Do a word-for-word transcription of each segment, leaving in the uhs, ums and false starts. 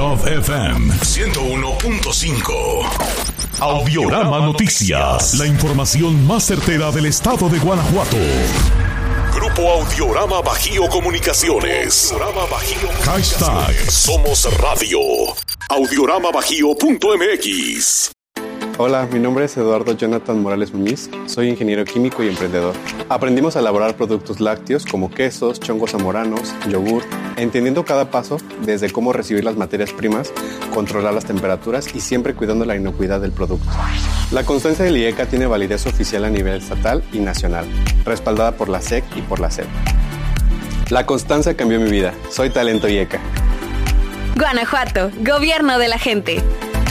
Love F M ciento uno punto cinco. Audiorama Noticias. La información más certera del estado de Guanajuato. Grupo Audiorama Bajío Comunicaciones. Audiorama Bajío. Hashtag Somos Radio. audiorama bajío punto m x. Hola, mi nombre es Eduardo Jonathan Morales Muñiz, soy ingeniero químico y emprendedor. Aprendimos a elaborar productos lácteos como quesos, chongos zamoranos, yogur, entendiendo cada paso desde cómo recibir las materias primas, controlar las temperaturas y siempre cuidando la inocuidad del producto. La constancia del IECA tiene validez oficial a nivel estatal y nacional, respaldada por la S E C y por la S E P. La constancia cambió mi vida, soy talento IECA. Guanajuato, gobierno de la gente.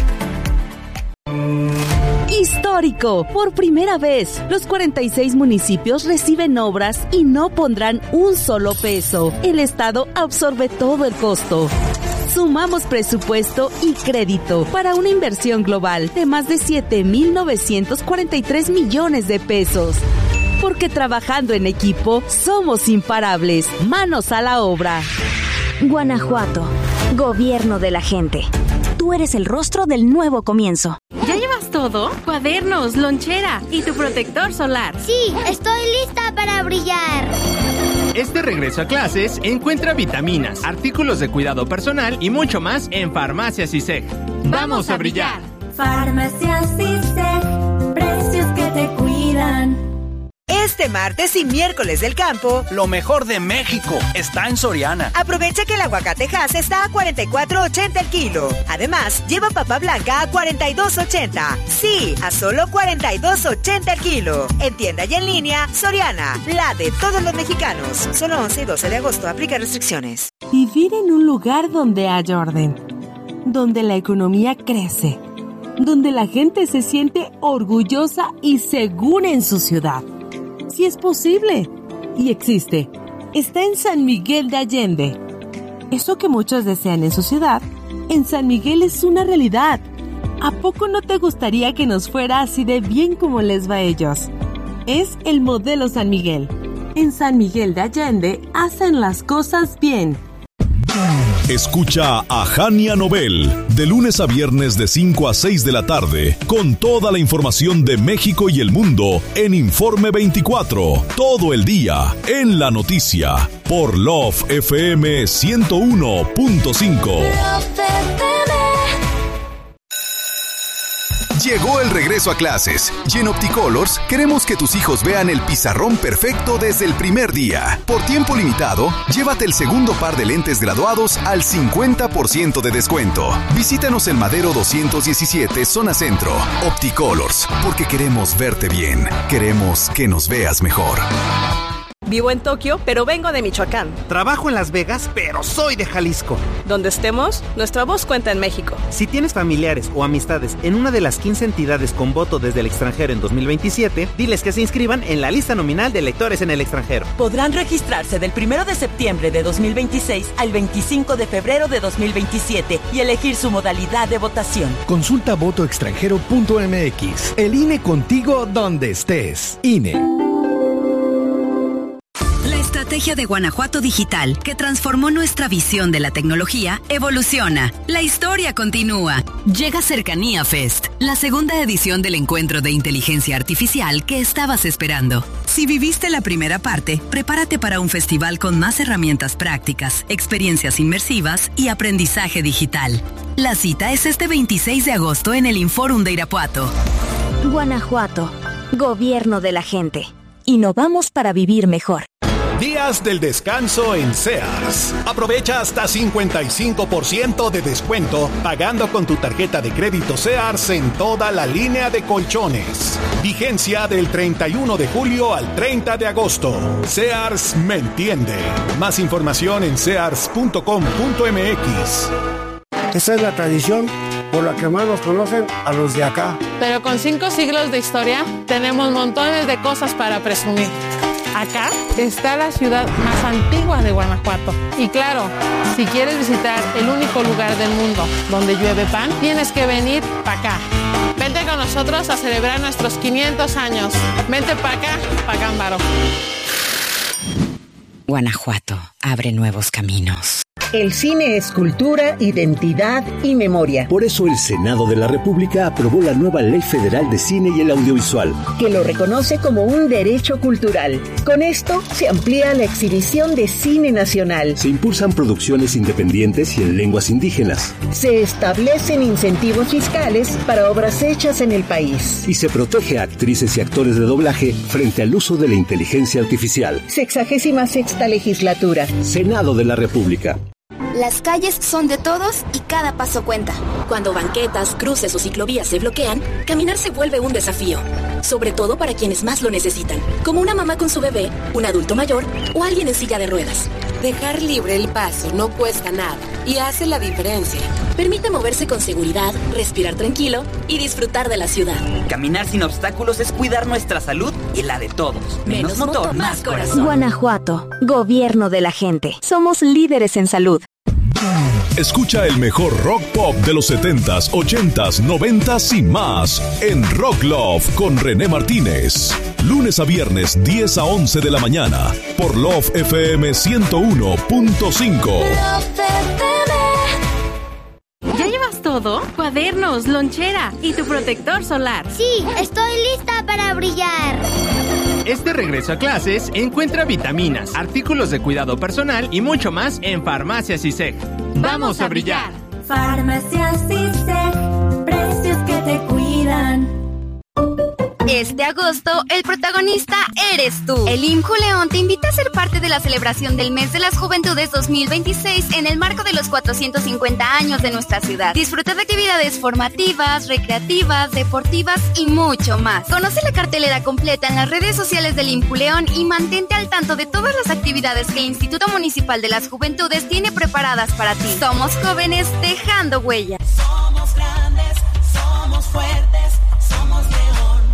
Histórico. Por primera vez, los cuarenta y seis municipios reciben obras y no pondrán un solo peso. El Estado absorbe todo el costo. Sumamos presupuesto y crédito para una inversión global de más de siete mil novecientos cuarenta y tres millones de pesos. Porque trabajando en equipo, somos imparables. Manos a la obra. Guanajuato, gobierno de la gente. Tú eres el rostro del nuevo comienzo. ¿Ya llevas todo? Cuadernos, lonchera y tu protector solar. Sí, estoy lista para brillar. Este regreso a clases encuentra vitaminas, artículos de cuidado personal y mucho más en Farmacias I S E G. ¡Vamos a brillar! Farmacias I S E G, precios que te cuidan. Este martes y miércoles del campo, lo mejor de México está en Soriana. Aprovecha que el aguacate Hass está a cuarenta y cuatro ochenta el kilo. Además, lleva papa blanca a cuarenta y dos ochenta. Sí, a solo cuarenta y dos ochenta el kilo. En tienda y en línea, Soriana, la de todos los mexicanos. Solo once y doce de agosto, aplica restricciones. Vivir en un lugar donde haya orden, donde la economía crece, donde la gente se siente orgullosa y segura en su ciudad. Sí es posible y existe. Está en San Miguel de Allende. Eso que muchos desean en su ciudad, en San Miguel es una realidad. ¿A poco no te gustaría que nos fuera así de bien como les va a ellos? Es el modelo San Miguel. En San Miguel de Allende hacen las cosas bien. Escucha a Jania Nobel de lunes a viernes de cinco a seis de la tarde con toda la información de México y el mundo en Informe veinticuatro, todo el día en la noticia por Love F M ciento uno punto cinco. Llegó el regreso a clases y en Opticolors queremos que tus hijos vean el pizarrón perfecto desde el primer día. Por tiempo limitado, llévate el segundo par de lentes graduados al cincuenta por ciento de descuento. Visítanos en Madero doscientos diecisiete, zona centro. Opticolors, porque queremos verte bien. Queremos que nos veas mejor. Vivo en Tokio, pero vengo de Michoacán. Trabajo en Las Vegas, pero soy de Jalisco. Donde estemos, nuestra voz cuenta en México. Si tienes familiares o amistades en una de las quince entidades con voto desde el extranjero en dos mil veintisiete, diles que se inscriban en la lista nominal de electores en el extranjero. Podrán registrarse del primero de septiembre de dos mil veintiséis al veinticinco de febrero de dos mil veintisiete y elegir su modalidad de votación. Consulta voto extranjero punto m x. El I N E contigo donde estés. I N E. La estrategia de Guanajuato Digital, que transformó nuestra visión de la tecnología, evoluciona. La historia continúa. Llega Cercanía Fest, la segunda edición del encuentro de inteligencia artificial que estabas esperando. Si viviste la primera parte, prepárate para un festival con más herramientas prácticas, experiencias inmersivas y aprendizaje digital. La cita es este veintiséis de agosto en el Inforum de Irapuato. Guanajuato, gobierno de la gente. Innovamos para vivir mejor. Días del descanso en Sears. Aprovecha hasta cincuenta y cinco por ciento de descuento pagando con tu tarjeta de crédito Sears en toda la línea de colchones. Vigencia del treinta y uno de julio al treinta de agosto. Sears me entiende. Más información en sears punto com punto m x. Esa es la tradición por la que más nos conocen a los de acá. Pero con cinco siglos de historia tenemos montones de cosas para presumir. Acá está la ciudad más antigua de Guanajuato. Y claro, si quieres visitar el único lugar del mundo donde llueve pan, tienes que venir para acá. Vente con nosotros a celebrar nuestros quinientos años. Vente para acá, pa' Cámbaro. Guanajuato abre nuevos caminos. El cine es cultura, identidad y memoria. Por eso el Senado de la República aprobó la nueva Ley Federal de Cine y el Audiovisual, que lo reconoce como un derecho cultural. Con esto se amplía la exhibición de cine nacional. Se impulsan producciones independientes y en lenguas indígenas. Se establecen incentivos fiscales para obras hechas en el país. Y se protege a actrices y actores de doblaje frente al uso de la inteligencia artificial. Sexagésima sexta legislatura. Senado de la República. Las calles son de todos y cada paso cuenta. Cuando banquetas, cruces o ciclovías se bloquean, caminar se vuelve un desafío. Sobre todo para quienes más lo necesitan, como una mamá con su bebé, un adulto mayor o alguien en silla de ruedas. Dejar libre el paso no cuesta nada y hace la diferencia. Permite moverse con seguridad, respirar tranquilo y disfrutar de la ciudad. Caminar sin obstáculos es cuidar nuestra salud y la de todos. Menos, Menos motor, más corazón. Guanajuato, gobierno de la gente. Somos líderes en salud. Escucha el mejor rock pop de los setentas, ochentas, noventas y más en Rock Love con René Martínez. Lunes a viernes, diez a once de la mañana, por Love F M ciento uno punto cinco. ¿Ya llevas todo? Cuadernos, lonchera y tu protector solar. Sí, estoy lista para brillar. Este regreso a clases encuentra vitaminas, artículos de cuidado personal y mucho más en Farmacias ISEG. ¡Vamos a brillar! Farmacias ISEG, precios que te cuidan. Este agosto, el protagonista eres tú. El I M J U León te invita a ser parte de la celebración del Mes de las Juventudes dos mil veintiséis en el marco de los cuatrocientos cincuenta años de nuestra ciudad. Disfruta de actividades formativas, recreativas, deportivas y mucho más. Conoce la cartelera completa en las redes sociales del I M J U León y mantente al tanto de todas las actividades que el Instituto Municipal de las Juventudes tiene preparadas para ti. Somos jóvenes dejando huellas. Somos grandes, somos fuertes, somos León.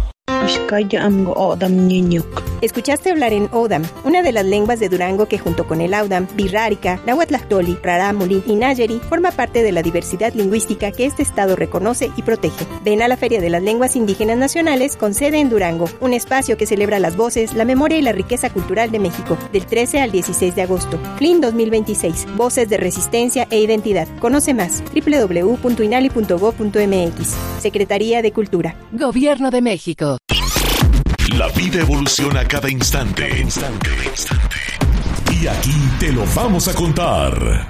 Escuchaste hablar en Odam, una de las lenguas de Durango que junto con el Audam, Birrárica, Nahuatlactoli, Rarámuri y Nayeri forma parte de la diversidad lingüística que este estado reconoce y protege. Ven a la Feria de las Lenguas Indígenas Nacionales con sede en Durango, un espacio que celebra las voces, la memoria y la riqueza cultural de México, del trece al dieciséis de agosto. F L I N dos mil veintiséis, Voces de Resistencia e Identidad. Conoce más, doble u doble u doble u punto inali punto gob punto eme equis. Secretaría de Cultura. Gobierno de México. La vida evoluciona cada instante, instante, instante. Y aquí te lo vamos a contar.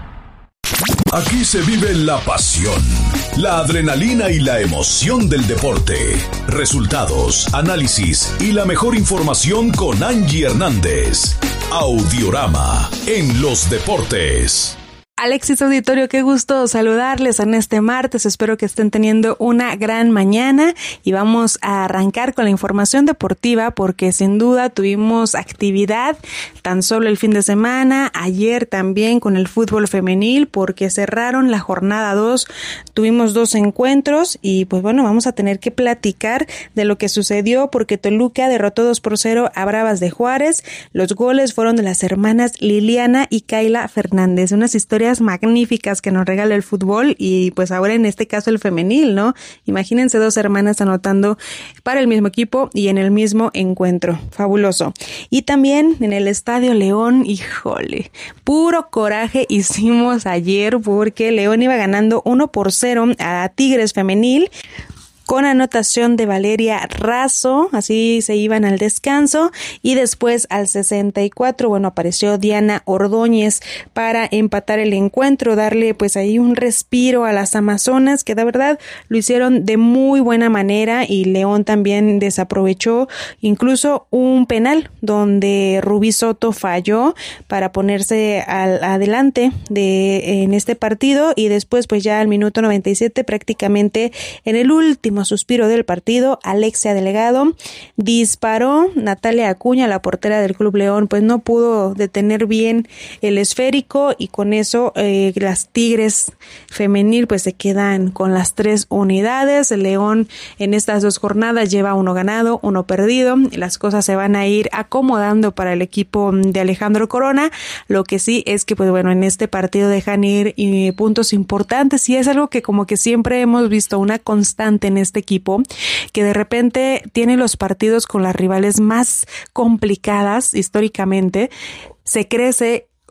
Aquí se vive la pasión, la adrenalina y la emoción del deporte. Resultados, análisis y la mejor información con Angie Hernández. Audiorama en los deportes. Alexis Auditorio, qué gusto saludarles en este martes. Espero que estén teniendo una gran mañana y vamos a arrancar con la información deportiva porque sin duda tuvimos actividad tan solo el fin de semana, ayer también con el fútbol femenil porque cerraron la jornada dos, tuvimos dos encuentros y pues bueno, vamos a tener que platicar de lo que sucedió porque Toluca derrotó dos por cero a Bravas de Juárez. Los goles fueron de las hermanas Liliana y Kayla Fernández, unas historias magníficas que nos regala el fútbol y pues ahora en este caso el femenil, ¿no? Imagínense dos hermanas anotando para el mismo equipo y en el mismo encuentro. Fabuloso. Y también en el Estadio León, híjole, puro coraje hicimos ayer porque León iba ganando uno por cero a Tigres femenil. Con anotación de Valeria Razo, así se iban al descanso y después al sesenta y cuatro, bueno, apareció Diana Ordóñez para empatar el encuentro, darle pues ahí un respiro a las Amazonas que de verdad lo hicieron de muy buena manera y León también desaprovechó incluso un penal donde Rubí Soto falló para ponerse al adelante de en este partido y después pues ya al minuto noventa y siete prácticamente en el último suspiro del partido, Alexia Delgado disparó, Natalia Acuña, la portera del Club León, pues no pudo detener bien el esférico y con eso eh, las Tigres femenil pues se quedan con las tres unidades. El León en estas dos jornadas lleva uno ganado, uno perdido, y las cosas se van a ir acomodando para el equipo de Alejandro Corona. Lo que sí es que pues bueno, en este partido dejan ir eh, puntos importantes y es algo que como que siempre hemos visto una constante en este equipo, que de repente tiene los partidos con las rivales más complicadas históricamente, se crece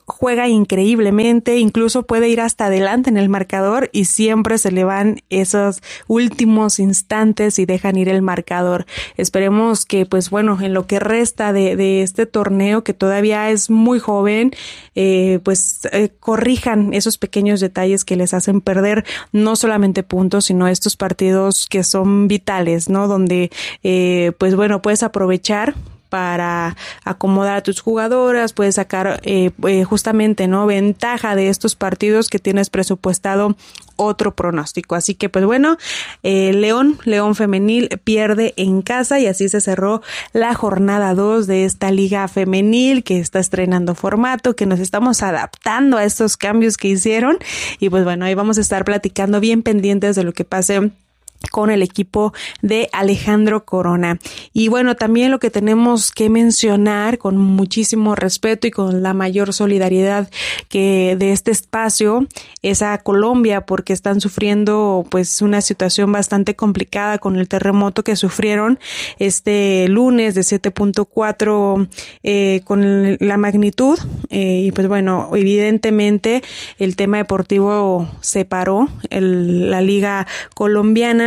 juega increíblemente, incluso puede ir hasta adelante en el marcador y siempre se le van esos últimos instantes y dejan ir el marcador. Esperemos que, pues bueno, en lo que resta de, de este torneo, que todavía es muy joven, eh, pues eh, corrijan esos pequeños detalles que les hacen perder no solamente puntos, sino estos partidos que son vitales, ¿no? Donde, eh, pues bueno, puedes aprovechar para acomodar a tus jugadoras, puedes sacar eh, eh, justamente, ¿no?, ventaja de estos partidos que tienes presupuestado otro pronóstico. Así que, pues bueno, eh, León, León Femenil pierde en casa y así se cerró la jornada dos de esta liga femenil que está estrenando formato, que nos estamos adaptando a estos cambios que hicieron y pues bueno, ahí vamos a estar platicando bien pendientes de lo que pase con el equipo de Alejandro Corona. Y bueno, también lo que tenemos que mencionar con muchísimo respeto y con la mayor solidaridad que de este espacio es a Colombia, porque están sufriendo pues una situación bastante complicada con el terremoto que sufrieron este lunes de siete punto cuatro eh, con la magnitud eh, y pues bueno, evidentemente el tema deportivo se paró, el, la liga colombiana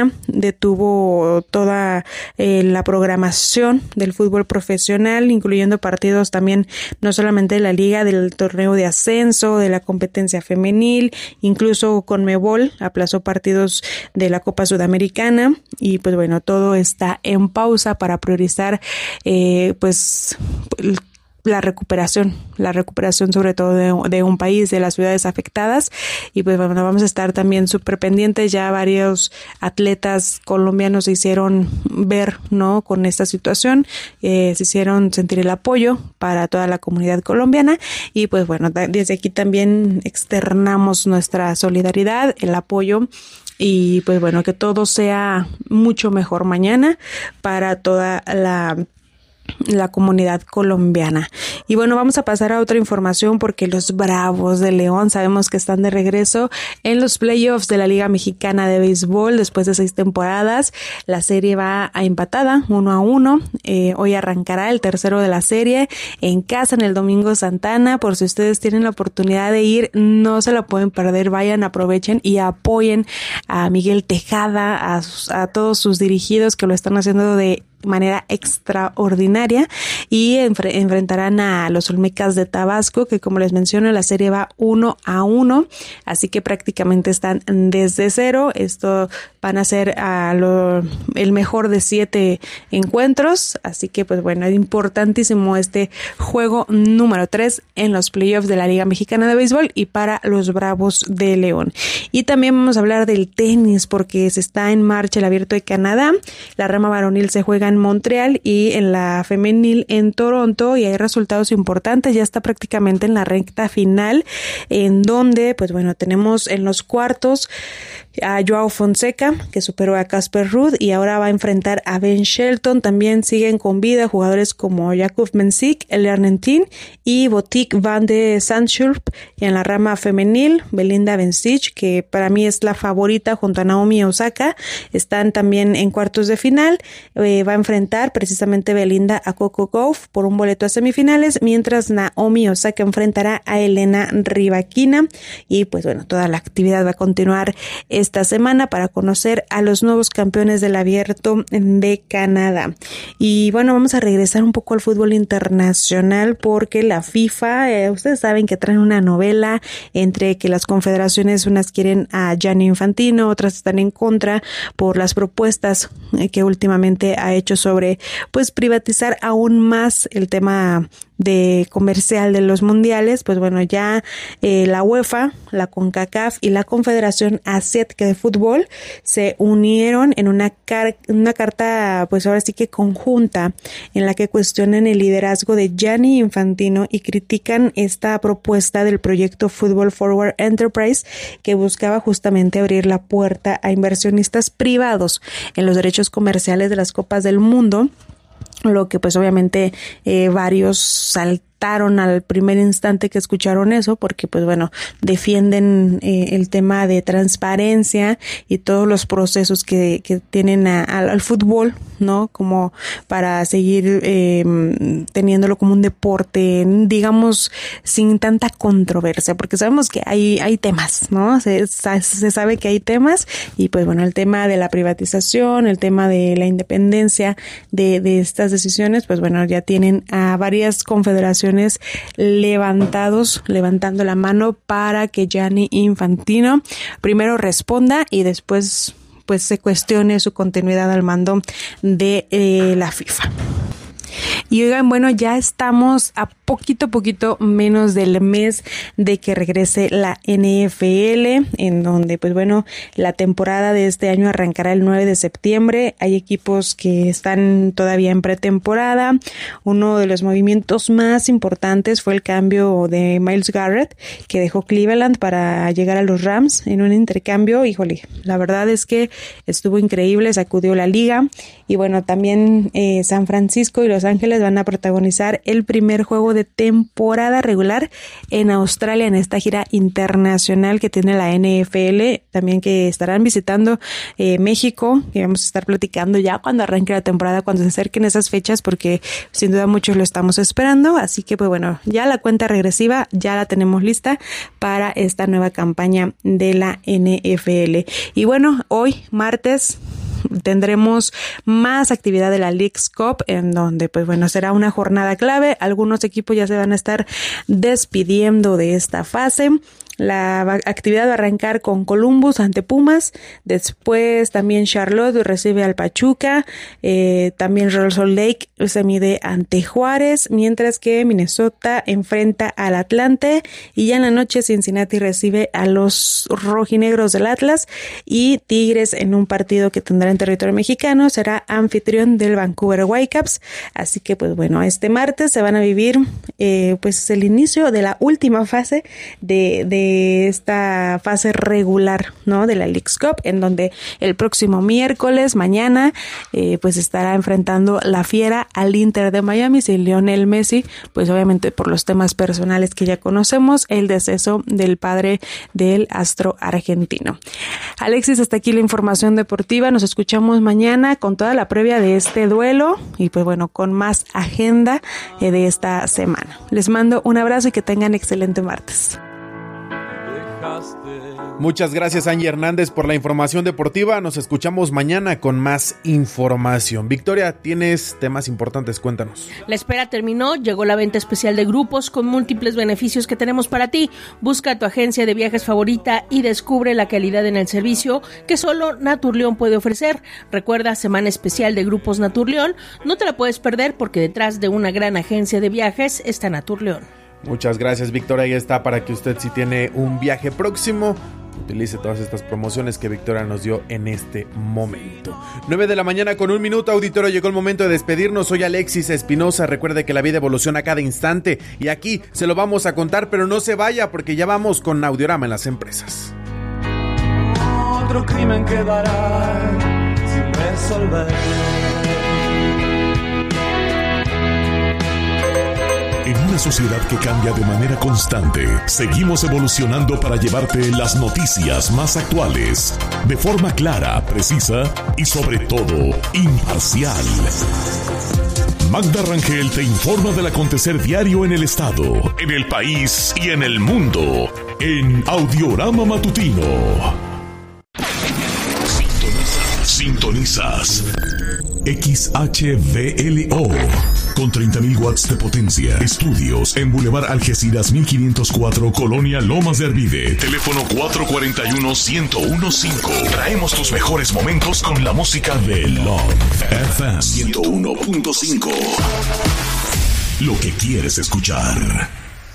detuvo toda eh, la programación del fútbol profesional, incluyendo partidos también no solamente de la liga, del torneo de ascenso, de la competencia femenil, incluso Conmebol aplazó partidos de la Copa Sudamericana y pues bueno, todo está en pausa para priorizar eh, pues el la recuperación, la recuperación sobre todo de, de un país, de las ciudades afectadas y pues bueno, vamos a estar también súper pendientes. Ya varios atletas colombianos se hicieron ver, ¿no?, con esta situación, eh, se hicieron sentir el apoyo para toda la comunidad colombiana y pues bueno, desde aquí también externamos nuestra solidaridad, el apoyo y pues bueno, que todo sea mucho mejor mañana para toda la la comunidad colombiana. Y bueno, vamos a pasar a otra información porque los Bravos de León sabemos que están de regreso en los playoffs de la Liga Mexicana de Béisbol después de seis temporadas. La serie va a empatada uno a uno. Eh, hoy arrancará el tercero de la serie en casa en el Domingo Santana. Por si ustedes tienen la oportunidad de ir, no se la pueden perder. Vayan, aprovechen y apoyen a Miguel Tejada, a, sus, a todos sus dirigidos que lo están haciendo de manera extraordinaria y enfre- enfrentarán a los Olmecas de Tabasco, que como les menciono, la serie va uno a uno, así que prácticamente están desde cero. Esto van a ser a lo, el mejor de siete encuentros, así que pues bueno, es importantísimo este juego número tres en los playoffs de la Liga Mexicana de Béisbol y para los Bravos de León. Y también vamos a hablar del tenis porque se está en marcha el Abierto de Canadá. La rama varonil se juega en Montreal y en la femenil en Toronto y hay resultados importantes. Ya está prácticamente en la recta final, en donde pues bueno, tenemos en los cuartos a Joao Fonseca, que superó a Casper Ruud y ahora va a enfrentar a Ben Shelton. También siguen con vida jugadores como Jakub Mensik, el argentín, y Botic van de Zandschulp. Y en la rama femenil, Belinda Bencic, que para mí es la favorita junto a Naomi Osaka, están también en cuartos de final. Eh, va a enfrentar precisamente Belinda a Coco Gauff por un boleto a semifinales, mientras Naomi Osaka enfrentará a Elena Rybakina. Y pues bueno, toda la actividad va a continuar esta semana para conocer a los nuevos campeones del Abierto de Canadá. Y bueno, vamos a regresar un poco al fútbol internacional porque la FIFA, eh, ustedes saben que traen una novela entre que las confederaciones, unas quieren a Gianni Infantino, otras están en contra por las propuestas eh, que últimamente ha hecho sobre pues privatizar aún más el tema de comercial de los mundiales. Pues bueno, ya eh, la UEFA, la CONCACAF y la Confederación Asiática de Fútbol se unieron en una, car- una carta, pues ahora sí que conjunta, en la que cuestionan el liderazgo de Gianni Infantino y critican esta propuesta del proyecto Football Forward Enterprise, que buscaba justamente abrir la puerta a inversionistas privados en los derechos comerciales de las Copas del Mundo, lo que pues obviamente eh, varios sal- lamentaron al primer instante que escucharon eso, porque pues bueno, defienden eh, el tema de transparencia y todos los procesos que, que tienen a, a, al fútbol, ¿no? Como para seguir eh, teniéndolo como un deporte, digamos, sin tanta controversia, porque sabemos que hay, hay temas, ¿no? Se, se sabe que hay temas y pues bueno, el tema de la privatización, el tema de la independencia de, de estas decisiones, pues bueno, ya tienen a varias confederaciones levantados, levantando la mano para que Gianni Infantino primero responda y después pues se cuestione su continuidad al mando de eh, la FIFA. Y oigan, bueno, ya estamos a poquito, poquito menos del mes de que regrese la N F L, en donde, pues bueno, la temporada de este año arrancará el nueve de septiembre. Hay equipos que están todavía en pretemporada. Uno de los movimientos más importantes fue el cambio de Myles Garrett, que dejó Cleveland para llegar a los Rams en un intercambio. Híjole, la verdad es que estuvo increíble, sacudió la liga. Y bueno, también eh, San Francisco y Los Ángeles van a protagonizar el primer juego de temporada regular en Australia, en esta gira internacional que tiene la N F L, también que estarán visitando eh, México, que vamos a estar platicando ya cuando arranque la temporada, cuando se acerquen esas fechas, porque sin duda muchos lo estamos esperando. Así que pues bueno, ya la cuenta regresiva ya la tenemos lista para esta nueva campaña de la N F L. Y bueno, hoy martes tendremos más actividad de la Leagues Cup, en donde pues bueno, será una jornada clave. Algunos equipos ya se van a estar despidiendo de esta fase. La actividad va a arrancar con Columbus ante Pumas, después también Charlotte recibe al Pachuca, eh, también Real Salt Lake se mide ante Juárez, mientras que Minnesota enfrenta al Atlante, y ya en la noche Cincinnati recibe a los rojinegros del Atlas, y Tigres, en un partido que tendrá en territorio mexicano, será anfitrión del Vancouver Whitecaps. Así que pues bueno, este martes se van a vivir eh, pues el inicio de la última fase de, de esta fase regular, ¿no? De la Leagues Cup, en donde el próximo miércoles, mañana, eh, pues estará enfrentando la Fiera al Inter de Miami. Si Lionel Messi, pues obviamente por los temas personales que ya conocemos, el deceso del padre del astro argentino. Alexis, hasta aquí la información deportiva. Nos escuchamos mañana con toda la previa de este duelo y pues bueno, con más agenda eh, de esta semana. Les mando un abrazo y que tengan excelente martes. Muchas gracias, Angie Hernández, por la información deportiva. Nos escuchamos mañana con más información. Victoria, tienes temas importantes, cuéntanos. La espera terminó, llegó la venta especial de grupos con múltiples beneficios que tenemos para ti. Busca a tu agencia de viajes favorita y descubre la calidad en el servicio que solo Naturleón puede ofrecer. Recuerda, semana especial de grupos Naturleón. No te la puedes perder porque detrás de una gran agencia de viajes está Naturleón. Muchas gracias, Victoria. Ahí está para que usted, si tiene un viaje próximo, utilice todas estas promociones que Victoria nos dio en este momento. nueve de la mañana con un minuto, auditorio. Llegó el momento de despedirnos. Soy Alexis Espinosa. Recuerde que la vida evoluciona a cada instante y aquí se lo vamos a contar, pero no se vaya porque ya vamos con Audiorama en las empresas. Otro crimen quedará sin resolver. En una sociedad que cambia de manera constante, seguimos evolucionando para llevarte las noticias más actuales, de forma clara, precisa y sobre todo, imparcial. Magda Rangel te informa del acontecer diario en el estado, en el país y en el mundo, en Audiorama Matutino. Sintonizas. Sintonizas. X H V L O con treinta mil watts de potencia. Estudios en Boulevard Algeciras mil quinientos cuatro, Colonia Lomas de Arvide. Teléfono cuatro cuatro uno, uno cero uno cinco. Traemos tus mejores momentos con la música de Love F M ciento uno punto cinco. Lo que quieres escuchar.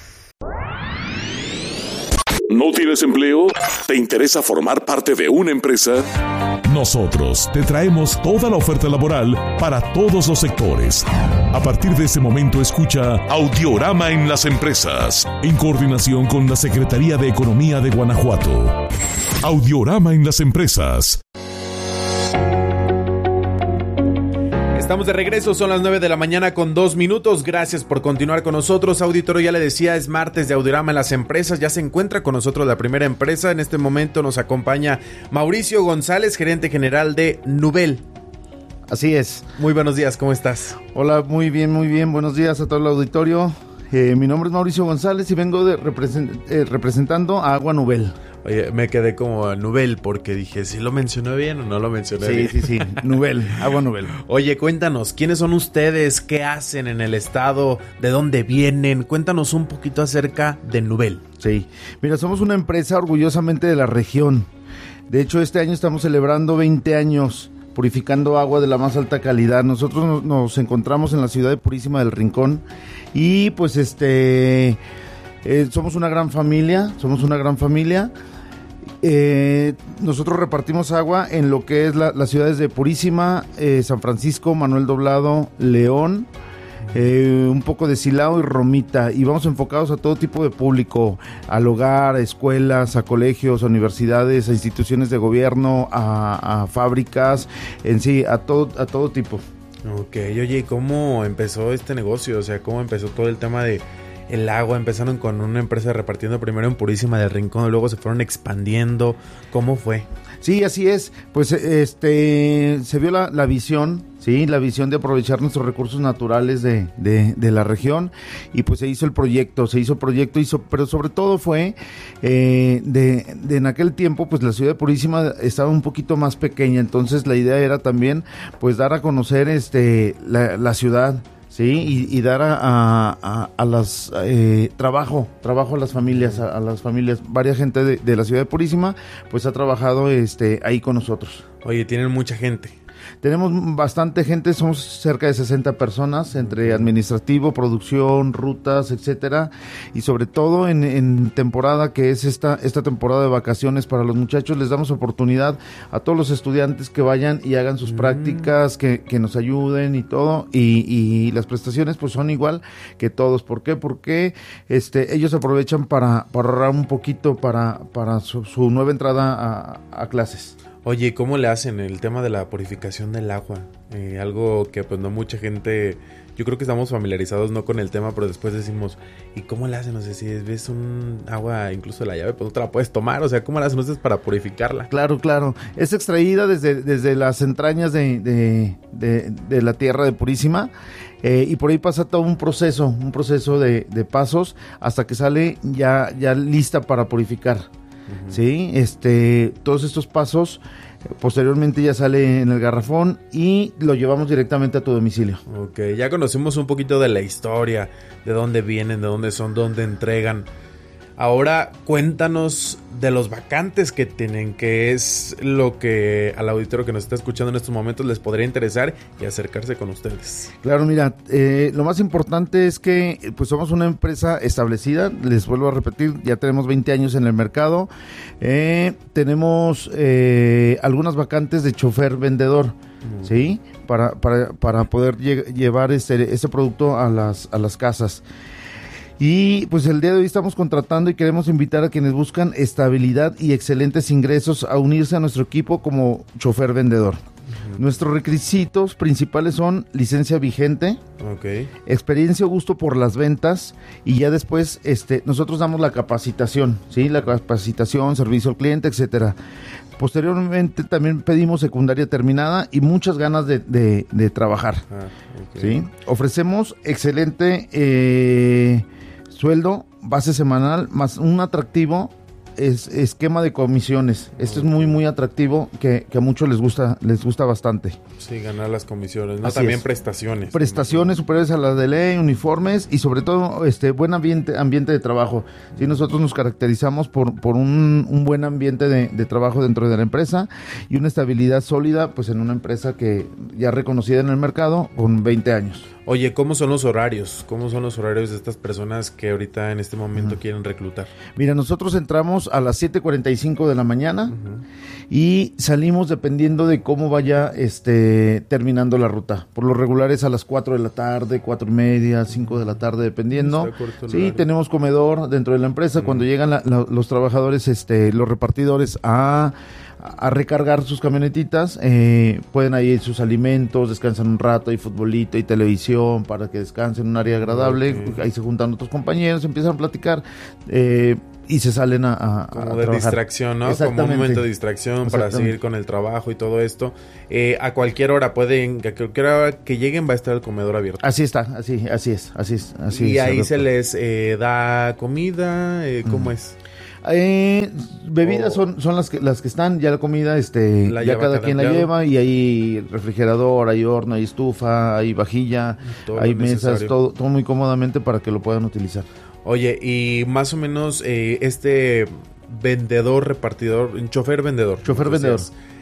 ¿No tienes empleo? ¿Te interesa formar parte de una empresa? Nosotros te traemos toda la oferta laboral para todos los sectores. A partir de ese momento escucha Audiorama en las empresas, en coordinación con la Secretaría de Economía de Guanajuato. Audiorama en las empresas. Estamos de regreso, son las nueve de la mañana con dos minutos. Gracias por continuar con nosotros. Auditorio, ya le decía, es martes de Audiorama en las empresas. Ya se encuentra con nosotros la primera empresa. En este momento nos acompaña Mauricio González, gerente general de Nubel. Así es. Muy buenos días, ¿cómo estás? Hola, muy bien, muy bien. Buenos días a todo el auditorio. Eh, mi nombre es Mauricio González y vengo de represent- eh, representando a Agua Nubel. Oye, me quedé como Nubel porque dije, ¿sí lo mencioné bien o no lo mencioné sí, bien? Sí, sí, sí, Nubel, Agua Nubel. Oye, cuéntanos, ¿quiénes son ustedes? ¿Qué hacen en el estado? ¿De dónde vienen? Cuéntanos un poquito acerca de Nubel. Sí, mira, somos una empresa orgullosamente de la región. De hecho, este año estamos celebrando veinte años purificando agua de la más alta calidad. Nosotros nos, nos encontramos en la ciudad de Purísima del Rincón y pues este eh, somos una gran familia, somos una gran familia. Eh, nosotros repartimos agua en lo que es la, las ciudades de Purísima, eh, San Francisco, Manuel Doblado, León, eh, un poco de Silao y Romita, y vamos enfocados a todo tipo de público, al hogar, a escuelas, a colegios, a universidades, a instituciones de gobierno, a, a fábricas, en sí, a todo, a todo tipo. Ok, oye, ¿cómo empezó este negocio? O sea, ¿cómo empezó todo el tema de el agua? Empezaron con una empresa repartiendo primero en Purísima del Rincón, luego se fueron expandiendo. ¿Cómo fue? Sí, así es. Pues este se vio la, la visión, sí, la visión de aprovechar nuestros recursos naturales de, de, de la región, y pues se hizo el proyecto, se hizo el proyecto, hizo, pero sobre todo fue eh, de, de en aquel tiempo, pues la ciudad de Purísima estaba un poquito más pequeña, entonces la idea era también, pues dar a conocer este la, la ciudad. Sí, y, y dar a, a, a las eh, trabajo, trabajo a las familias, a, a las familias, varias gente de, de la ciudad de Purísima, pues ha trabajado este ahí con nosotros. Oye, tienen mucha gente. Tenemos bastante gente, somos cerca de sesenta personas, entre administrativo, producción, rutas, etcétera, y sobre todo en, en temporada, que es esta, esta temporada de vacaciones para los muchachos, les damos oportunidad a todos los estudiantes que vayan y hagan sus mm. prácticas, que, que nos ayuden y todo, y, y las prestaciones pues son igual que todos. ¿Por qué? Porque este, ellos aprovechan para, para ahorrar un poquito para, para su, su nueva entrada a, a clases. Oye, ¿cómo le hacen el tema de la purificación del agua? Eh, algo que pues no mucha gente, yo creo que estamos familiarizados no con el tema, pero después decimos, ¿y cómo le hacen? No sé si ves un agua, incluso de la llave, pues no te la puedes tomar, o sea, ¿cómo le hacen ustedes para purificarla? Claro, claro, es extraída desde, desde las entrañas de, de, de, de la tierra de Purísima, eh, y por ahí pasa todo un proceso, un proceso de, de pasos, hasta que sale ya, ya lista para purificar. Sí, este, todos estos pasos posteriormente ya sale en el garrafón y lo llevamos directamente a tu domicilio. Ok, ya conocimos un poquito de la historia, de dónde vienen, de dónde son, dónde entregan. Ahora cuéntanos de los vacantes que tienen, que es lo que al auditorio que nos está escuchando en estos momentos les podría interesar y acercarse con ustedes. Claro, mira, eh, lo más importante es que pues somos una empresa establecida, les vuelvo a repetir, ya tenemos veinte años en el mercado, eh, tenemos eh, algunas vacantes de chofer vendedor, mm. ¿sí? Para, para, para poder lle- llevar este, este producto a las, a las casas. Y pues el día de hoy estamos contratando y queremos invitar a quienes buscan estabilidad y excelentes ingresos a unirse a nuestro equipo como chofer vendedor. Uh-huh. Nuestros requisitos principales son licencia vigente, okay. experiencia o gusto por las ventas, y ya después este nosotros damos la capacitación, ¿sí? La capacitación, servicio al cliente, etcétera. Posteriormente también pedimos secundaria terminada y muchas ganas de, de, de trabajar. Ah, okay. ¿Sí? Ofrecemos excelente eh, sueldo, base semanal, más un atractivo es, esquema de comisiones. Esto okay. es muy, muy atractivo, que, que a muchos les gusta, les gusta bastante. Sí, ganar las comisiones, ¿no? Así También es. prestaciones. Prestaciones superiores a las de ley, uniformes y sobre todo este buen ambiente, ambiente de trabajo. Sí, nosotros nos caracterizamos por, por un, un buen ambiente de, de trabajo dentro de la empresa y una estabilidad sólida, pues en una empresa que ya reconocida en el mercado con veinte años. Oye, ¿cómo son los horarios? ¿Cómo son los horarios de estas personas que ahorita en este momento uh-huh. quieren reclutar? Mira, nosotros entramos a las siete cuarenta y cinco de la mañana uh-huh. y salimos dependiendo de cómo vaya este terminando la ruta. Por lo regular es a las cuatro de la tarde, cuatro y media, cinco de la tarde, dependiendo. Sí, horario. Tenemos comedor dentro de la empresa. Uh-huh. Cuando llegan la, la, los trabajadores, este, los repartidores a... a recargar sus camionetitas, eh, pueden ahí sus alimentos, descansan un rato, hay futbolito, hay televisión para que descansen en un área agradable, okay. Ahí se juntan otros compañeros, empiezan a platicar eh, y se salen a, a, como a de trabajar. Distracción, ¿no? Como un momento de distracción para seguir con el trabajo y todo esto. Eh, a cualquier hora pueden, a cualquier hora que lleguen va a estar el comedor abierto. Así está, así, así es, así es, así y es, ahí se, se les eh, da comida, eh, ¿cómo mm. es? Eh, bebidas oh. son, son las que las que están, ya la comida, este, la ya cada, cada quien empleado. La lleva, y hay refrigerador, hay horno, hay estufa, hay vajilla, todo hay mesas, todo, todo muy cómodamente para que lo puedan utilizar. Oye, y más o menos eh, este vendedor, repartidor, chofer vendedor. Chofer vendedor.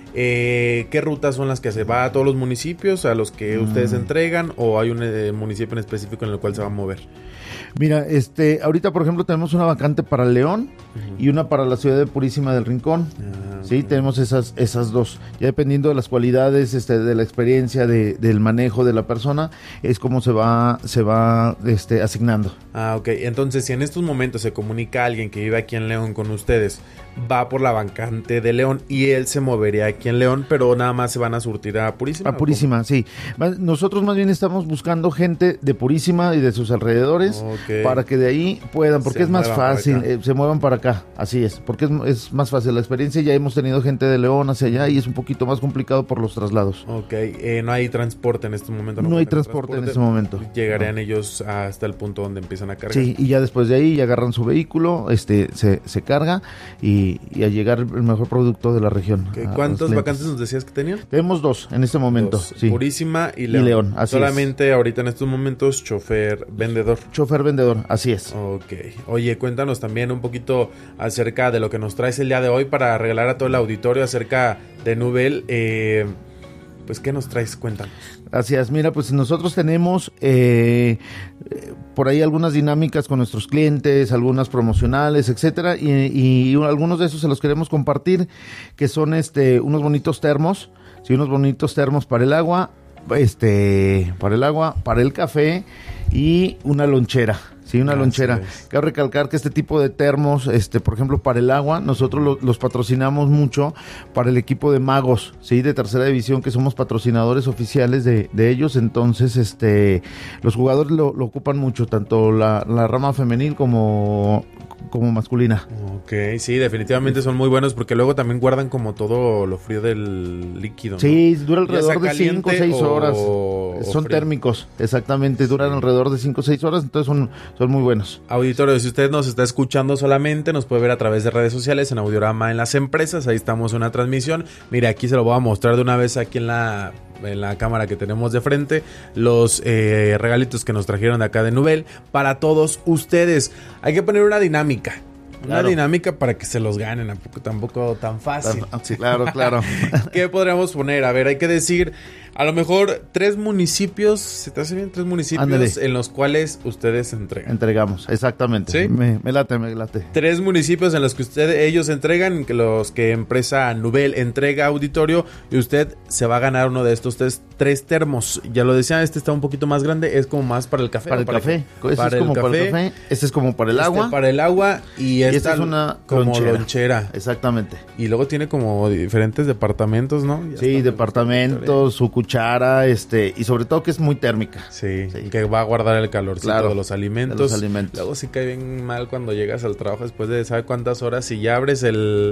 Eh, ¿Qué rutas son las que se va a todos los municipios a los que mm. ustedes entregan, o hay un eh, municipio en específico en el cual se va a mover? Mira, este, ahorita por ejemplo tenemos una vacante para León uh-huh. y una para la ciudad de Purísima del Rincón. Uh-huh. Sí, tenemos esas esas dos. Ya dependiendo de las cualidades, este, de la experiencia, de, del manejo de la persona, es como se va se va este asignando. Ah, ok. Entonces, si en estos momentos se comunica alguien que vive aquí en León con ustedes, va por la vacante de León y él se movería aquí en León, pero nada más se van a surtir a Purísima. A Purísima, sí. Nosotros más bien estamos buscando gente de Purísima y de sus alrededores. Okay. Para que de ahí puedan, porque se es más fácil, eh, se muevan para acá, así es, porque es, es más fácil la experiencia. Ya hemos tenido gente de León hacia allá y es un poquito más complicado por los traslados. Ok, eh, no hay transporte en este momento. No, no hay transporte, transporte en este momento. Llegarían no. ellos hasta el punto donde empiezan a cargar. Sí, y ya después de ahí ya agarran su vehículo, este se, se carga y, y a llegar el mejor producto de la región. Okay. ¿Cuántas vacantes nos decías que tenían? Tenemos dos en este momento. Dos. Sí. Purísima y León. Y León, así Solamente es. Ahorita en estos momentos chofer vendedor. Chofer vendedor, así es. Ok. Oye, cuéntanos también un poquito acerca de lo que nos traes el día de hoy para regalar a todo el auditorio acerca de Nubel. Eh, pues, ¿qué nos traes? Cuéntanos. Gracias. Mira, pues nosotros tenemos eh, por ahí algunas dinámicas con nuestros clientes, algunas promocionales, etcétera, y, y algunos de esos se los queremos compartir, que son este unos bonitos termos, sí, unos bonitos termos para el agua, este, para el agua, para el café y una lonchera. Sí, una ah, lonchera. Sí, Quiero recalcar que este tipo de termos, este, por ejemplo, para el agua, nosotros lo, los patrocinamos mucho para el equipo de magos, sí, de tercera división, que somos patrocinadores oficiales de, de ellos. Entonces, este, los jugadores lo, lo ocupan mucho, tanto la, la rama femenil como como masculina. Ok, sí, definitivamente son muy buenos porque luego también guardan como todo lo frío del líquido, ¿no? Sí, dura alrededor de cinco o seis horas. Son frío. Térmicos, exactamente, duran sí. alrededor de cinco o seis horas, entonces son, son muy buenos. Auditorio, si usted nos está escuchando solamente, nos puede ver a través de redes sociales, en Audiorama en las empresas, ahí estamos en una transmisión. Mire, aquí se lo voy a mostrar de una vez aquí en la... en la cámara que tenemos de frente, los eh, regalitos que nos trajeron de acá de Nubel para todos ustedes. Hay que poner una dinámica, una claro. dinámica para que se los ganen, tampoco, tampoco tan fácil. Sí, claro, claro. ¿Qué podríamos poner? A ver, hay que decir, a lo mejor tres municipios, ¿se te hace bien? Tres municipios Ándale. En los cuales ustedes entregan. Entregamos, exactamente. ¿Sí? Me, me late, me late. Tres municipios en los que ustedes, ellos entregan, los que empresa Nubel entrega auditorio, y usted se va a ganar uno de estos tres, tres termos. Ya lo decía, este está un poquito más grande, es como más para el café. Para el para café. Este para es como café. Para el café. Este es como para el agua. Este para el agua y esta, y esta es una como lonchera. lonchera. Exactamente. Y luego tiene como diferentes departamentos, ¿no? Ya sí, departamentos, su cuchara, este, y sobre todo que es muy térmica. Sí, sí. Que va a guardar el calorcito claro, de los alimentos. De los alimentos. Luego sí cae bien mal cuando llegas al trabajo después de sabe cuántas horas y ya abres el,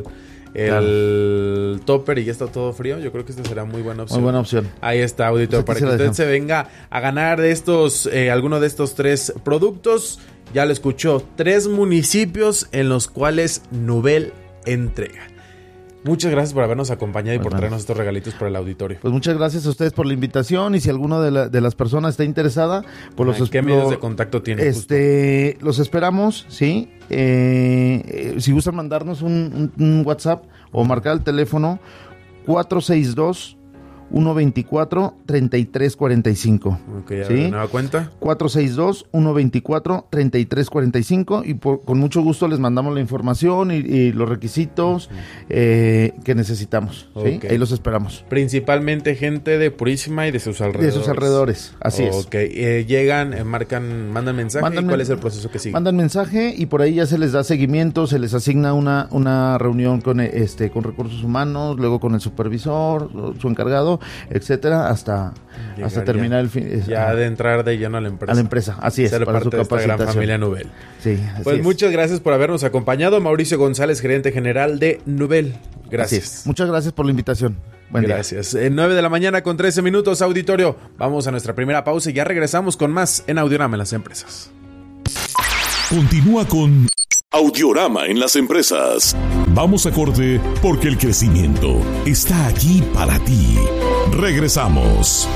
el claro. topper y ya está todo frío. Yo creo que esta será muy buena opción. Muy buena opción. Ahí está, auditor, pues para que usted se venga a ganar de estos, eh, alguno de estos tres productos. Ya lo escuchó, tres municipios en los cuales Nubel entrega. Muchas gracias por habernos acompañado y por bueno. traernos estos regalitos para el auditorio. Pues muchas gracias a ustedes por la invitación, y si alguno de, la, de las personas está interesada, pues los ¿qué medios de contacto tienen? Este, justo? Los esperamos, sí. Eh, eh, si gustan mandarnos un, un, un WhatsApp o marcar el teléfono cuatro seis dos, uno veinticuatro, treinta y tres cuarenta y cinco. Ok, a ¿sí? ver, nueva cuenta. cuatro seis dos, uno veinticuatro, treinta y tres cuarenta y cinco y por, con mucho gusto les mandamos la información y, y los requisitos uh-huh. eh, que necesitamos. ¿sí? Okay. Ahí los esperamos. Principalmente gente de Purísima y de sus alrededores. De sus alrededores, así oh, es. Ok, eh, llegan, eh, marcan, mandan mensaje. Mandan, ¿y cuál es el proceso que sigue? Mandan mensaje y por ahí ya se les da seguimiento, se les asigna una, una reunión con, este, con recursos humanos, luego con el supervisor, su encargado, etcétera, hasta, hasta terminar el fin. Ya de entrar de lleno a la empresa. A la empresa, así es. Ser para parte su de esta gran familia Nubel. Sí, pues es. muchas gracias por habernos acompañado, Mauricio González, gerente general de Nubel. Gracias. Muchas gracias por la invitación. Buen gracias. En nueve de la mañana con trece minutos, auditorio. Vamos a nuestra primera pausa y ya regresamos con más en Audiorama en las empresas. Continúa con Audiorama en las empresas. Vamos a corte porque el crecimiento está aquí para ti. Regresamos.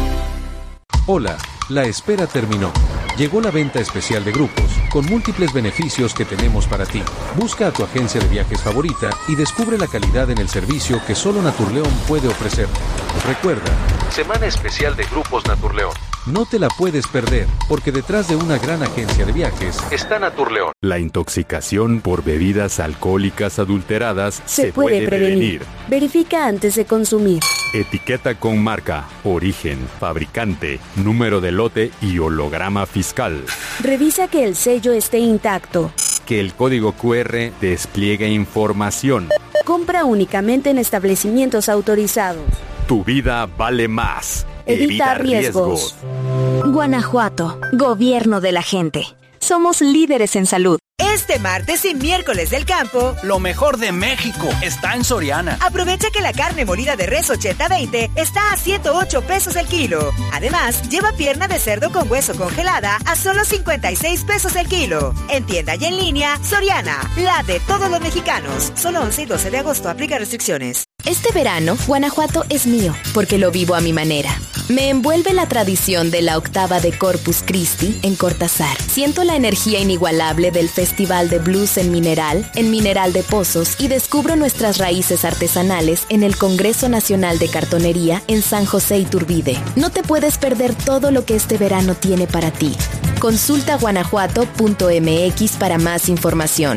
Hola, la espera terminó. Llegó la venta especial de grupos, con múltiples beneficios que tenemos para ti. Busca a tu agencia de viajes favorita y descubre la calidad en el servicio que solo Naturleón puede ofrecer. Recuerda, Semana Especial de Grupos Naturleón. No te la puedes perder, porque detrás de una gran agencia de viajes está Naturleón. La intoxicación por bebidas alcohólicas adulteradas se, se puede, puede prevenir. prevenir. Verifica antes de consumir. Etiqueta con marca, origen, fabricante, número de lote y holograma fiscal. Revisa que el sello esté intacto. Que el código cu erre despliegue información. Compra únicamente en establecimientos autorizados. Tu vida vale más. Evita, Evita riesgos. riesgos. Guanajuato, gobierno de la gente. Somos líderes en salud. Este martes y miércoles del campo, lo mejor de México está en Soriana. Aprovecha que la carne molida de res ochenta veinte está a ciento ocho pesos el kilo. Además, lleva pierna de cerdo con hueso congelada a solo cincuenta y seis pesos el kilo. En tienda y en línea, Soriana, la de todos los mexicanos. Solo once y doce de agosto, aplica restricciones. Este verano, Guanajuato es mío, porque lo vivo a mi manera. Me envuelve la tradición de la octava de Corpus Christi en Cortázar. Siento la energía inigualable del Festival de Blues en Mineral, en Mineral de Pozos, y descubro nuestras raíces artesanales en el Congreso Nacional de Cartonería en San José Iturbide. No te puedes perder todo lo que este verano tiene para ti. Consulta guanajuato punto eme equis para más información.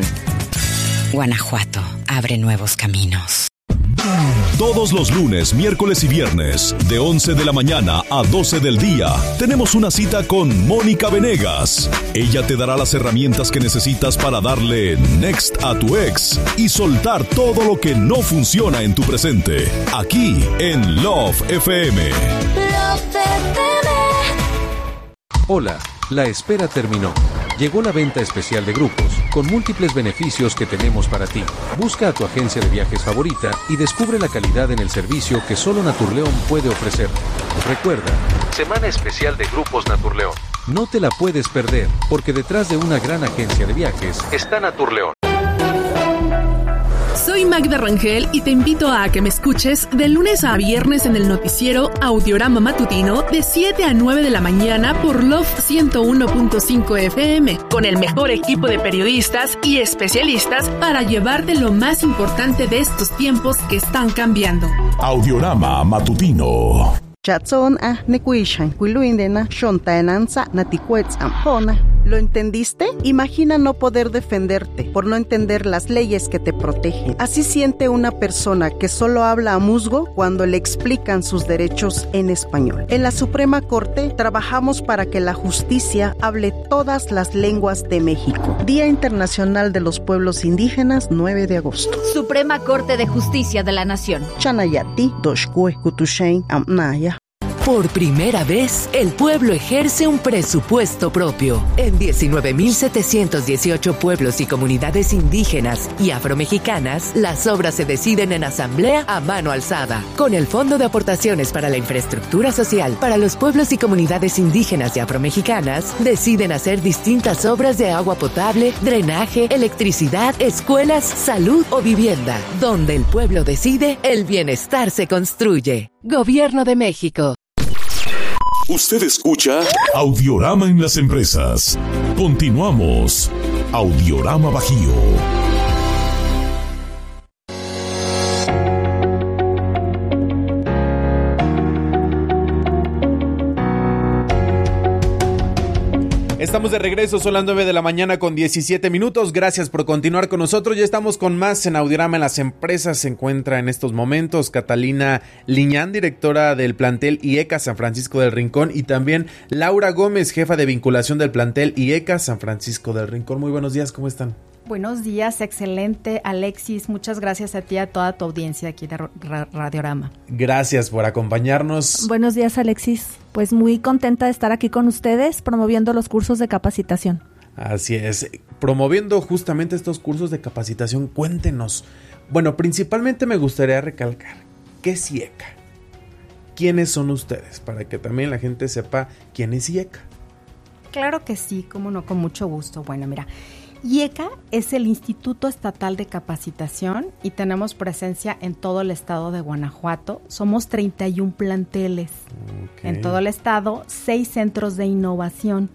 Guanajuato abre nuevos caminos. Todos los lunes, miércoles y viernes, de once de la mañana a doce del día, tenemos una cita con Mónica Venegas. Ella te dará las herramientas que necesitas para darle next a tu ex y soltar todo lo que no funciona en tu presente. Aquí en Love F M. Love F M. Hola, la espera terminó. Llegó la venta especial de grupos, con múltiples beneficios que tenemos para ti. Busca a tu agencia de viajes favorita y descubre la calidad en el servicio que solo Naturleón puede ofrecer. Recuerda, Semana Especial de Grupos Naturleón. No te la puedes perder, porque detrás de una gran agencia de viajes está Naturleón. Soy Magda Rangel y te invito a que me escuches de lunes a viernes en el noticiero Audiorama Matutino de siete a nueve de la mañana por Love ciento uno punto cinco F M, con el mejor equipo de periodistas y especialistas para llevarte lo más importante de estos tiempos que están cambiando. Audiorama Matutino. ¿Lo entendiste? Imagina no poder defenderte por no entender las leyes que te protegen. Así siente una persona que solo habla a musgo cuando le explican sus derechos en español. En la Suprema Corte trabajamos para que la justicia hable todas las lenguas de México. Día Internacional de los Pueblos Indígenas, nueve de agosto. Suprema Corte de Justicia de la Nación. Chanayati, Doshkue, Kutushain, Amnaya. Por primera vez, el pueblo ejerce un presupuesto propio. En diecinueve mil setecientos dieciocho pueblos y comunidades indígenas y afromexicanas, las obras se deciden en asamblea a mano alzada. Con el Fondo de Aportaciones para la Infraestructura Social para los pueblos y comunidades indígenas y afromexicanas, deciden hacer distintas obras de agua potable, drenaje, electricidad, escuelas, salud o vivienda. Donde el pueblo decide, el bienestar se construye. Gobierno de México. Usted escucha Audiorama en las empresas. Continuamos. Audiorama Bajío. estamos de regreso, son las nueve de la mañana con diecisiete minutos. Gracias por continuar con nosotros. Ya estamos con más en Audiorama en las empresas. Se encuentra en estos momentos Catalina Liñán, directora del plantel I E C A San Francisco del Rincón, y también Laura Gómez, jefa de vinculación del plantel I E C A San Francisco del Rincón. Muy buenos días, ¿cómo están? Buenos días, excelente, Alexis. Muchas gracias a ti y a toda tu audiencia aquí de Radiorama. Gracias por acompañarnos. Buenos días, Alexis. Pues muy contenta de estar aquí con ustedes promoviendo los cursos de capacitación. Así es, promoviendo justamente estos cursos de capacitación. Cuéntenos. Bueno, principalmente me gustaría recalcar, ¿qué es I E C A? ¿Quiénes son ustedes? Para que también la gente sepa quién es I E C A. Claro que sí, cómo no, con mucho gusto. Bueno, mira, I E C A es el Instituto Estatal de Capacitación y tenemos presencia en todo el estado de Guanajuato. Somos treinta y un planteles okay. en todo el estado, seis centros de innovación.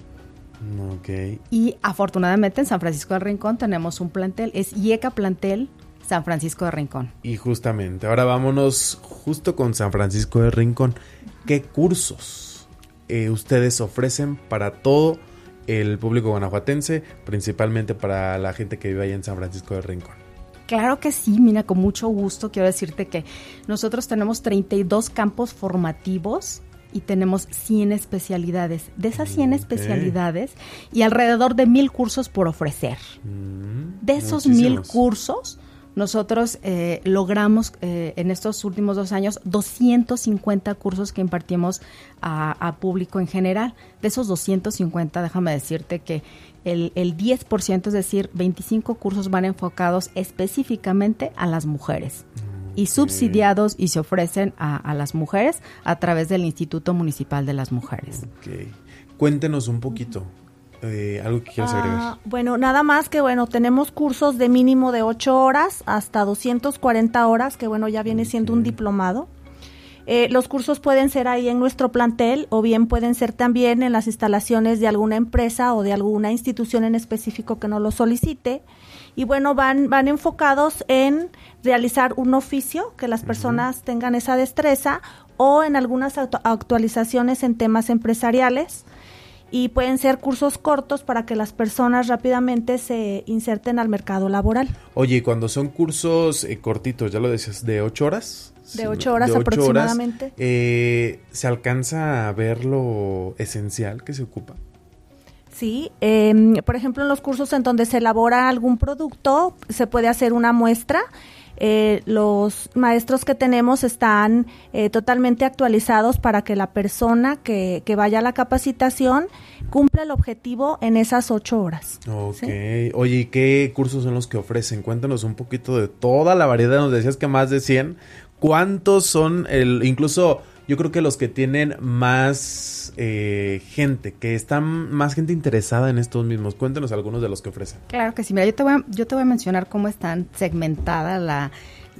Okay. Y afortunadamente en San Francisco del Rincón tenemos un plantel, es I E C A Plantel San Francisco del Rincón. Y justamente, ahora vámonos justo con San Francisco del Rincón. ¿Qué cursos eh, ustedes ofrecen para todo el público guanajuatense, principalmente para la gente que vive allá en San Francisco del Rincón? Claro que sí, mira, con mucho gusto quiero decirte que nosotros tenemos treinta y dos campos formativos y tenemos cien especialidades. De esas cien okay. especialidades y alrededor de mil cursos por ofrecer. Mm, de esos mil cursos, nosotros eh, logramos eh, en estos últimos dos años doscientos cincuenta cursos que impartimos a, a público en general. De esos doscientos cincuenta, déjame decirte que el, el diez por ciento, es decir, veinticinco cursos van enfocados específicamente a las mujeres y subsidiados y se ofrecen a, a las mujeres a través del Instituto Municipal de las Mujeres. Okay. Cuéntenos un poquito. Eh, ¿Algo que quieras agregar? Ah, bueno, nada más que bueno, tenemos cursos de mínimo de ocho horas hasta doscientas cuarenta horas, que bueno, ya viene siendo un diplomado. Eh, los cursos pueden ser ahí en nuestro plantel o bien pueden ser también en las instalaciones de alguna empresa o de alguna institución en específico que nos lo solicite. Y bueno, van, van enfocados en realizar un oficio, que las personas uh-huh. tengan esa destreza, o en algunas auto- actualizaciones en temas empresariales. Y pueden ser cursos cortos para que las personas rápidamente se inserten al mercado laboral. Oye, y cuando son cursos eh, cortitos, ya lo decías, ¿de ocho horas? De ocho horas de ocho aproximadamente. Horas, eh, ¿se alcanza a ver lo esencial que se ocupa? Sí, eh, por ejemplo, en los cursos en donde se elabora algún producto, se puede hacer una muestra. Eh, los maestros que tenemos están eh, totalmente actualizados para que la persona que, que vaya a la capacitación cumpla el objetivo en esas ocho horas. Ok. ¿Sí? Oye, ¿y qué cursos son los que ofrecen? Cuéntanos un poquito de toda la variedad. Nos decías que más de cien. ¿Cuántos son? El, incluso yo creo que los que tienen más eh, gente, que están más gente interesada en estos mismos. Cuéntanos algunos de los que ofrecen. Claro que sí. Mira, yo te voy a, yo te voy a mencionar cómo están segmentadas la,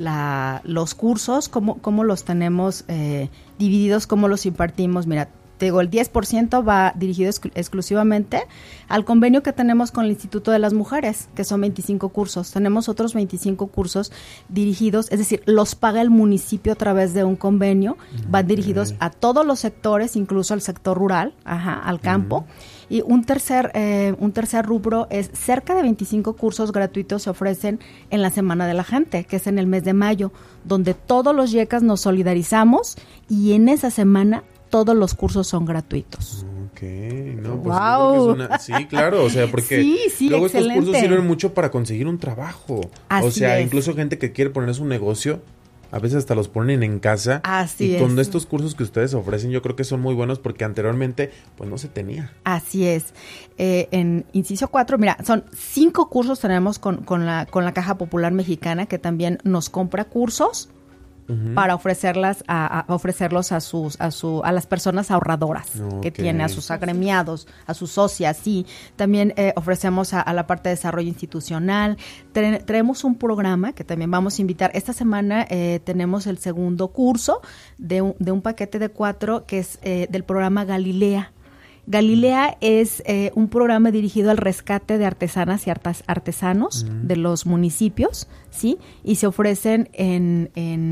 la, los cursos, cómo, cómo los tenemos eh, divididos, cómo los impartimos. Mira, te digo, el diez por ciento va dirigido exclu- exclusivamente al convenio que tenemos con el Instituto de las Mujeres, que son veinticinco cursos. Tenemos otros veinticinco cursos dirigidos, es decir, los paga el municipio a través de un convenio, mm, van dirigidos okay. a todos los sectores, incluso al sector rural, ajá, al campo. Mm. Y un tercer, eh, un tercer rubro es cerca de veinticinco cursos gratuitos se ofrecen en la Semana de la Gente, que es en el mes de mayo, donde todos los yecas nos solidarizamos y en esa semana todos los cursos son gratuitos. Ok, no, pues wow. Es una, sí, claro, o sea, porque sí, sí, luego excelente. Estos cursos sirven mucho para conseguir un trabajo. Así o sea, es. Incluso gente que quiere poner su negocio, a veces hasta los ponen en casa. Así y es. con estos cursos que ustedes ofrecen, yo creo que son muy buenos porque anteriormente, pues no se tenía. Así es. Eh, en Inciso cuatro, mira, son cinco cursos tenemos con, con, la, con la Caja Popular Mexicana, que también nos compra cursos uh-huh. para ofrecerlas a, a ofrecerlos a sus a su a las personas ahorradoras okay. que tiene, a sus agremiados, a sus socias, sí. También eh, ofrecemos a, a la parte de desarrollo institucional. Tra- traemos un programa que también vamos a invitar. Esta semana eh, tenemos el segundo curso de un, de un paquete de cuatro que es eh, del programa Galilea. Galilea es eh, un programa dirigido al rescate de artesanas y artas, artesanos uh-huh. de los municipios, ¿sí? Y se ofrecen en, en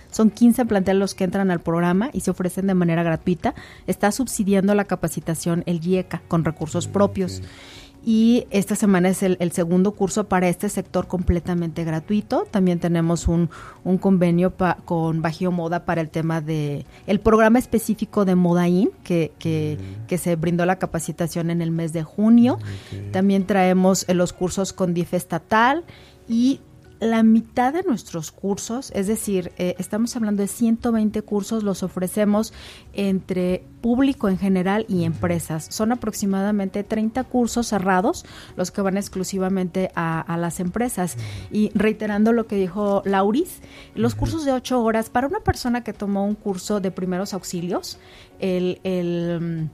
Son quince planteles los que entran al programa y se ofrecen de manera gratuita. Está subsidiando la capacitación el GIECA con recursos propios. Okay. Y esta semana es el, el segundo curso para este sector completamente gratuito. También tenemos un, un convenio pa, con Bajío Moda para el tema de el programa específico de Modaín, que, que, mm. que se brindó la capacitación en el mes de junio. Okay. También traemos eh, los cursos con D I F estatal y la mitad de nuestros cursos, es decir, eh, estamos hablando de ciento veinte cursos, los ofrecemos entre público en general y empresas. Son aproximadamente treinta cursos cerrados, los que van exclusivamente a, a las empresas. Y reiterando lo que dijo Lauris, los cursos de ocho horas, para una persona que tomó un curso de primeros auxilios, el... el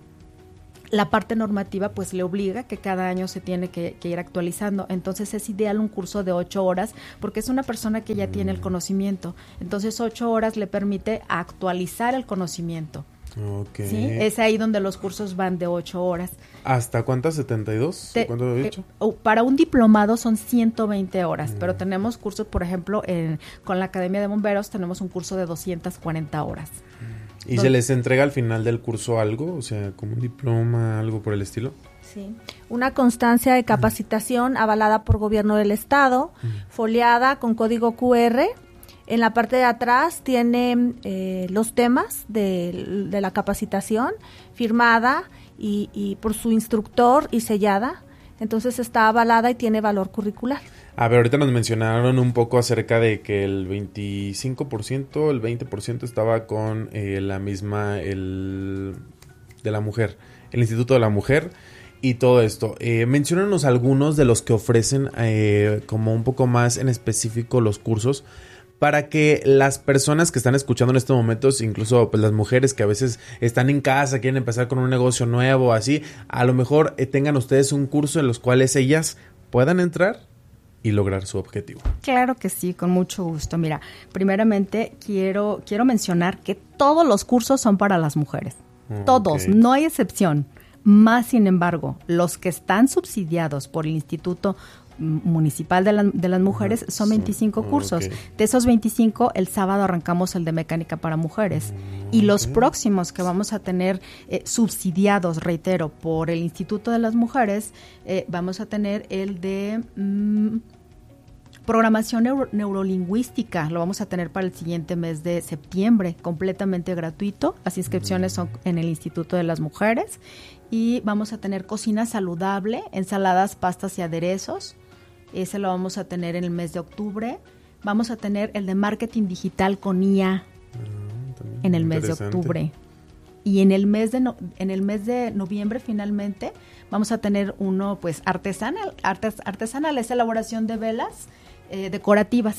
la parte normativa pues le obliga que cada año se tiene que, que ir actualizando. Entonces es ideal un curso de ocho horas porque es una persona que ya tiene el conocimiento. Entonces ocho horas le permite actualizar el conocimiento. Okay. ¿Sí? Es ahí donde los cursos van de ocho horas. ¿Hasta cuántas? ¿setenta y dos? Te, ¿Cuánto había dicho? Eh, para un diplomado son ciento veinte horas, mm. pero tenemos cursos, por ejemplo, en, con la Academia de Bomberos tenemos un curso de doscientas cuarenta horas. ¿Y se les entrega al final del curso algo? O sea, como un diploma, algo por el estilo. Sí, una constancia de capacitación avalada por gobierno del estado, mm. foliada con código cu erre. En la parte de atrás tiene eh, los temas de, de la capacitación, firmada y, y por su instructor y sellada. Entonces está avalada y tiene valor curricular. A ver, ahorita nos mencionaron un poco acerca de que el veinticinco por ciento, el veinte por ciento estaba con eh, la misma, el de la mujer, el Instituto de la Mujer y todo esto. Eh, menciónanos algunos de los que ofrecen eh, como un poco más en específico los cursos para que las personas que están escuchando en estos momentos, incluso pues, las mujeres que a veces están en casa, quieren empezar con un negocio nuevo, así, a lo mejor eh, tengan ustedes un curso en los cuales ellas puedan entrar y lograr su objetivo. Claro que sí, con mucho gusto. Mira, primeramente quiero, quiero mencionar que todos los cursos son para las mujeres. Okay. Todos, no hay excepción. Más sin embargo, los que están subsidiados por el Instituto Municipal de, la, de las Mujeres son veinticinco sí. cursos. Okay. De esos veinticinco, el sábado arrancamos el de mecánica para mujeres. Okay. Y los próximos que vamos a tener eh, subsidiados, reitero, por el Instituto de las Mujeres, eh, vamos a tener el de mmm, programación neuro, neurolingüística. Lo vamos a tener para el siguiente mes de septiembre, completamente gratuito. Las inscripciones son en el Instituto de las Mujeres. Y vamos a tener cocina saludable, ensaladas, pastas y aderezos. Ese lo vamos a tener en el mes de octubre. Vamos a tener el de marketing digital con I A mm, en el mes de octubre. Y en el mes de no, en el mes de noviembre finalmente vamos a tener uno pues artesanal, artes, artesanal es elaboración de velas eh, decorativas.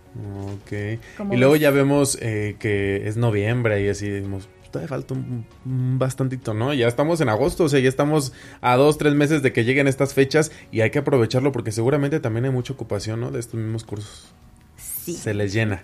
Ok. Y luego ves? Ya vemos eh, que es noviembre y así decimos, todavía falta un, un bastantito, ¿no? Ya estamos en agosto, o sea, ya estamos a dos, tres meses de que lleguen estas fechas y hay que aprovecharlo porque seguramente también hay mucha ocupación, ¿no? De estos mismos cursos. Sí. Se les llena.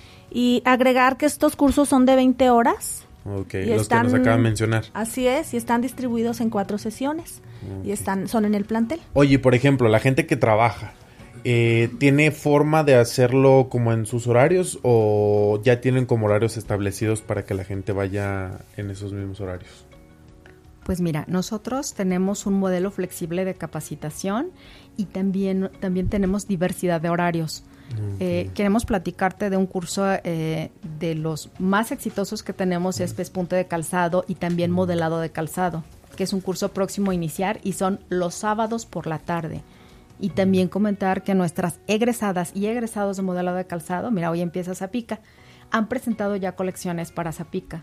Y agregar que estos cursos son de veinte horas. Ok, los están, que nos acaban de mencionar. Así es, y están distribuidos en cuatro sesiones. Okay. Y están son en el plantel. Oye, por ejemplo, la gente que trabaja, Eh, ¿tiene forma de hacerlo como en sus horarios o ya tienen como horarios establecidos para que la gente vaya en esos mismos horarios? Pues mira, nosotros tenemos un modelo flexible de capacitación y también, también tenemos diversidad de horarios. Okay. Eh, queremos platicarte de un curso eh, de los más exitosos que tenemos, es Pespunte de Calzado y también Modelado de Calzado, que es un curso próximo a iniciar y son los sábados por la tarde. Y también comentar que nuestras egresadas y egresados de modelado de calzado, mira, hoy empieza Zapica, han presentado ya colecciones para Zapica.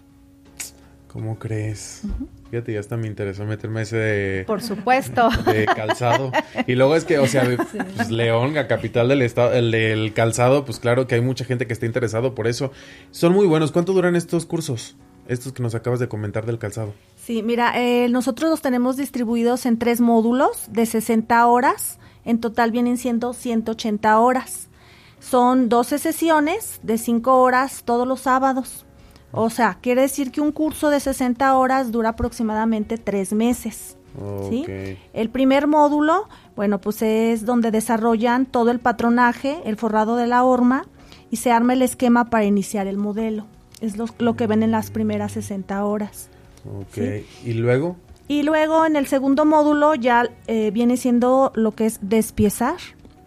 ¿Cómo crees? Uh-huh. Fíjate, ya hasta me interesó meterme ese de... Por supuesto. De calzado. Y luego es que, o sea, sí. pues León, la capital del estado, el del calzado, pues claro que hay mucha gente que está interesado por eso. Son muy buenos. ¿Cuánto duran estos cursos? Estos que nos acabas de comentar del calzado. Sí, mira, eh, nosotros los tenemos distribuidos en tres módulos de sesenta horas. En total vienen siendo ciento ochenta horas. Son doce sesiones de cinco horas todos los sábados. O sea, quiere decir que un curso de sesenta horas dura aproximadamente tres meses. Okay. ¿Sí? El primer módulo, bueno, pues es donde desarrollan todo el patronaje, el forrado de la horma y se arma el esquema para iniciar el modelo. Es lo, lo que ven en las primeras sesenta horas. Ok, ¿sí? ¿Y luego? Y luego en el segundo módulo ya eh, viene siendo lo que es despiezar.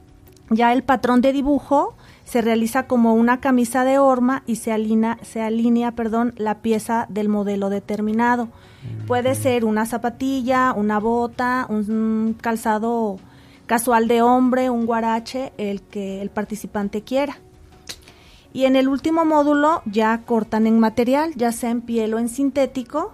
Ya el patrón de dibujo se realiza como una camisa de horma y se alinea, se alinea, perdón, la pieza del modelo determinado. Uh-huh. Puede ser una zapatilla, una bota, un calzado casual de hombre, un guarache, el que el participante quiera. Y en el último módulo ya cortan en material, ya sea en piel o en sintético,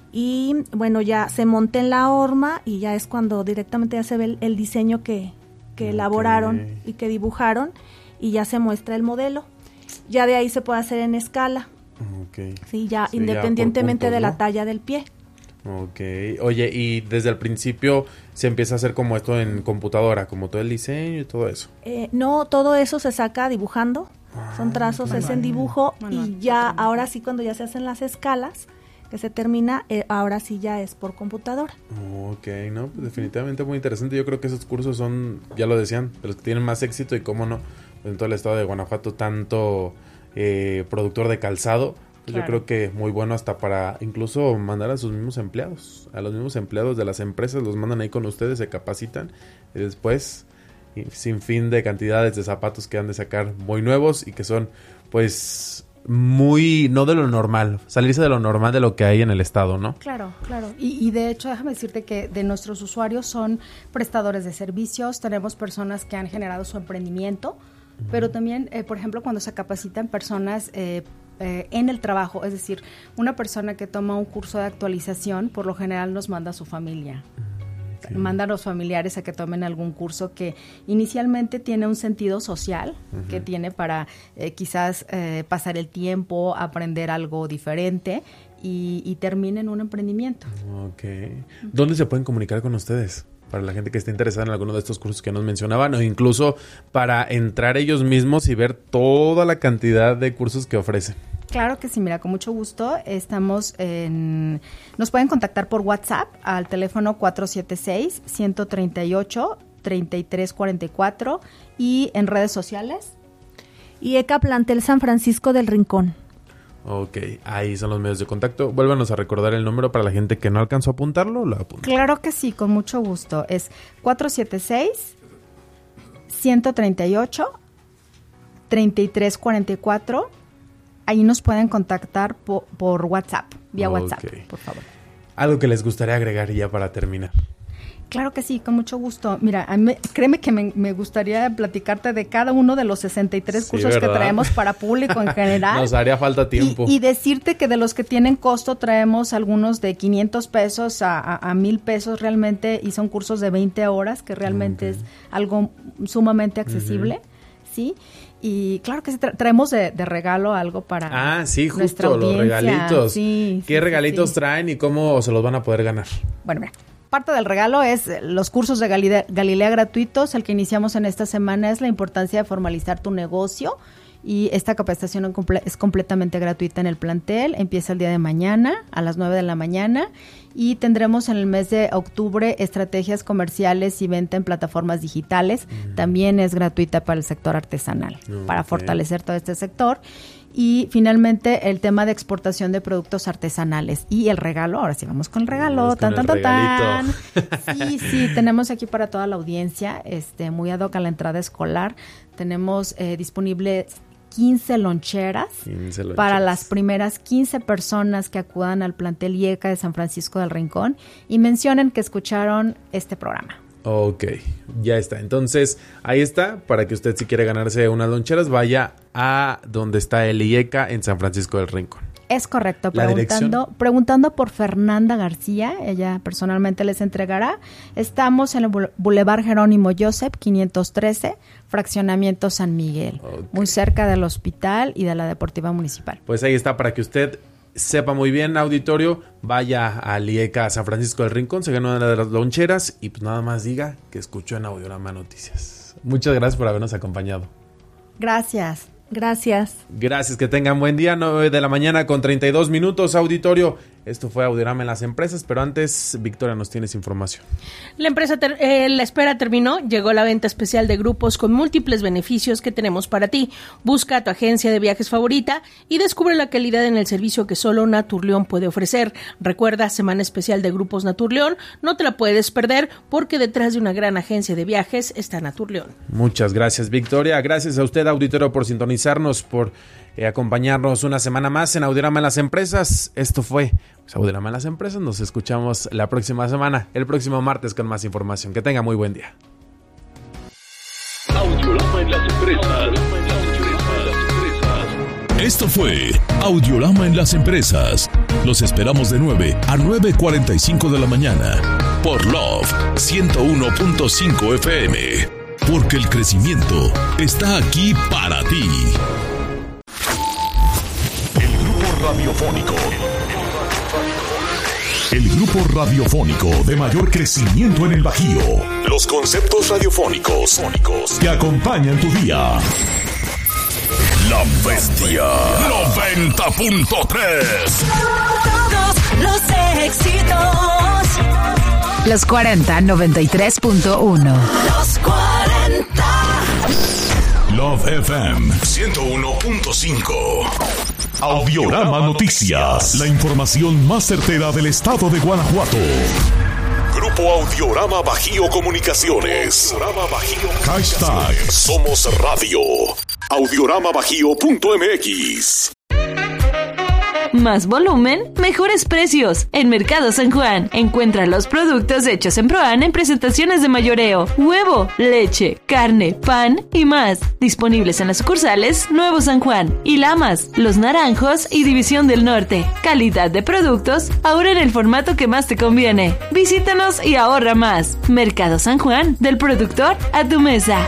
y bueno, ya se monta en la horma y ya es cuando directamente ya se ve el, el diseño que, que okay. elaboraron y que dibujaron, y ya se muestra el modelo. Ya de ahí se puede hacer en escala. Okay. Sí, ya sí, independientemente ya puntos, de la ¿no? talla del pie. Ok. Oye, y desde el principio se empieza a hacer como esto en computadora, como todo el diseño y todo eso. Eh, no, todo eso se saca dibujando. Ah, Son trazos, manual. Es en dibujo manual. Y ya, ahora sí, cuando ya se hacen las escalas, que se termina, eh, ahora sí ya es por computadora. Ok, no, pues definitivamente muy interesante. Yo creo que esos cursos son, ya lo decían, de los que tienen más éxito y cómo no, en todo el estado de Guanajuato, tanto eh, productor de calzado, pues claro. Yo creo que muy bueno hasta para incluso mandar a sus mismos empleados, a los mismos empleados de las empresas, los mandan ahí con ustedes, se capacitan y después y sin fin de cantidades de zapatos que han de sacar muy nuevos y que son pues muy, no de lo normal, salirse de lo normal de lo que hay en el estado, ¿no? Claro, claro. Y, y de hecho, déjame decirte que de nuestros usuarios son prestadores de servicios, tenemos personas que han generado su emprendimiento, uh-huh. pero también, eh, por ejemplo, cuando se capacitan personas eh, eh, en el trabajo, es decir, una persona que toma un curso de actualización, por lo general nos manda a su familia. Sí. Manda a los familiares a que tomen algún curso que inicialmente tiene un sentido social, uh-huh. que tiene para eh, quizás eh, pasar el tiempo, aprender algo diferente y, y termine en un emprendimiento. Ok. ¿Dónde se pueden comunicar con ustedes? Para la gente que esté interesada en alguno de estos cursos que nos mencionaban, o incluso para entrar ellos mismos y ver toda la cantidad de cursos que ofrecen. Claro que sí, mira, con mucho gusto. Estamos en... Nos pueden contactar por WhatsApp al teléfono cuatro siete seis, uno tres ocho, tres tres cuatro cuatro y en redes sociales. Y E C A Plantel San Francisco del Rincón. Ok, ahí son los medios de contacto. Vuélvanos a recordar el número para la gente que no alcanzó a apuntarlo, lo apunta. Claro que sí, con mucho gusto. Es cuatro siete seis, uno tres ocho, tres tres cuatro cuatro. Ahí nos pueden contactar por, por WhatsApp, vía okay. WhatsApp, por favor. ¿Algo que les gustaría agregar ya para terminar? Claro que sí, con mucho gusto. Mira, a mí, créeme que me, me gustaría platicarte de cada uno de los sesenta y tres sí, cursos ¿verdad? Que traemos para público en general. Nos haría falta tiempo. Y, y decirte que de los que tienen costo traemos algunos de quinientos pesos a, a, a mil pesos realmente, y son cursos de veinte horas, que realmente okay. es algo sumamente accesible, uh-huh. ¿sí? Y claro que sí, tra- traemos de, de regalo algo para Ah, sí, justo, los regalitos. Sí, ¿Qué sí, regalitos sí. traen y cómo se los van a poder ganar? Bueno, mira, parte del regalo es los cursos de Galilea, Galilea gratuitos. El que iniciamos en esta semana es la importancia de formalizar tu negocio. Y esta capacitación es completamente gratuita en el plantel. Empieza el día de mañana a las nueve de la mañana y tendremos en el mes de octubre estrategias comerciales y venta en plataformas digitales. Mm. También es gratuita para el sector artesanal, okay. para fortalecer todo este sector. Y finalmente el tema de exportación de productos artesanales y el regalo. Ahora sí vamos con el regalo. Vamos tan, con tan, el tan, tan. Sí, sí, tenemos aquí para toda la audiencia, este, muy ad hoc a la entrada escolar. Tenemos eh, disponible quince loncheras, quince loncheras para las primeras quince personas que acudan al plantel I E C A de San Francisco del Rincón y mencionen que escucharon este programa. Ok, ya está. Entonces, ahí está, para que usted si quiere ganarse unas loncheras, vaya a donde está el I E C A en San Francisco del Rincón. Es correcto, preguntando, preguntando por Fernanda García, ella personalmente les entregará. Estamos en el Boulevard Jerónimo Joseph, quinientos trece, Fraccionamiento San Miguel, okay. muy cerca del hospital y de la Deportiva Municipal. Pues ahí está, para que usted sepa muy bien, auditorio, vaya al I E C A San Francisco del Rincón, se gana una de las loncheras y pues nada más diga que escuchó en Audiorama Noticias. Muchas gracias por habernos acompañado. Gracias. Gracias. Gracias, que tengan buen día. nueve de la mañana con treinta y dos minutos, auditorio. Esto fue Audiorama en las empresas, pero antes, Victoria, nos tienes información. La empresa, ter- eh, la espera terminó, llegó la venta especial de grupos con múltiples beneficios que tenemos para ti. Busca a tu agencia de viajes favorita y descubre la calidad en el servicio que solo Naturleón puede ofrecer. Recuerda, semana especial de grupos Naturleón, no te la puedes perder porque detrás de una gran agencia de viajes está Naturleón. Muchas gracias, Victoria. Gracias a usted, auditorio, por sintonizarnos, por eh, acompañarnos una semana más en Audiorama en las empresas. Esto fue pues, Audiorama en las empresas. Nos escuchamos la próxima semana, el próximo martes, con más información. Que tenga muy buen día. Audiorama en las empresas. Esto fue Audiorama en las empresas. Los esperamos de nueve a nueve cuarenta y cinco de la mañana por Love ciento uno punto cinco F M. Porque el crecimiento está aquí para ti. El grupo radiofónico. El grupo radiofónico de mayor crecimiento en el Bajío. Los conceptos radiofónicos que acompañan tu día. La Bestia noventa punto tres. Todos los éxitos. Los cuarenta noventa y tres punto uno. Los cuarenta. Love F M ciento uno punto cinco. Audiorama Noticias. La información más certera del estado de Guanajuato. Grupo Audiorama Bajío Comunicaciones. Audiorama Bajío. Hashtag Somos Radio. audiorama bajío punto m x. Más volumen, mejores precios. En Mercado San Juan, encuentra los productos hechos en Proan en presentaciones de mayoreo, huevo, leche, carne, pan y más. Disponibles en las sucursales Nuevo San Juan, Ilamas, Los Naranjos y División del Norte. Calidad de productos, ahora en el formato que más te conviene. Visítanos y ahorra más. Mercado San Juan, del productor a tu mesa.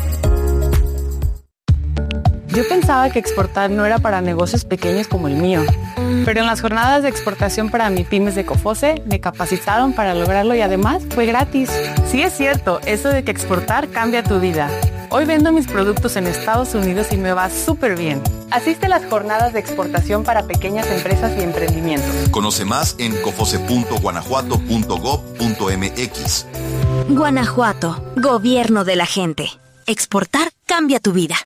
Yo pensaba que exportar no era para negocios pequeños como el mío, pero en las jornadas de exportación para MIPYMES de COFOCE me capacitaron para lograrlo y además fue gratis. Sí es cierto, eso de que exportar cambia tu vida. Hoy vendo mis productos en Estados Unidos y me va súper bien. Asiste a las jornadas de exportación para pequeñas empresas y emprendimientos. Conoce más en cofoce punto guanajuato punto gob punto m x. Guanajuato, gobierno de la gente. Exportar cambia tu vida.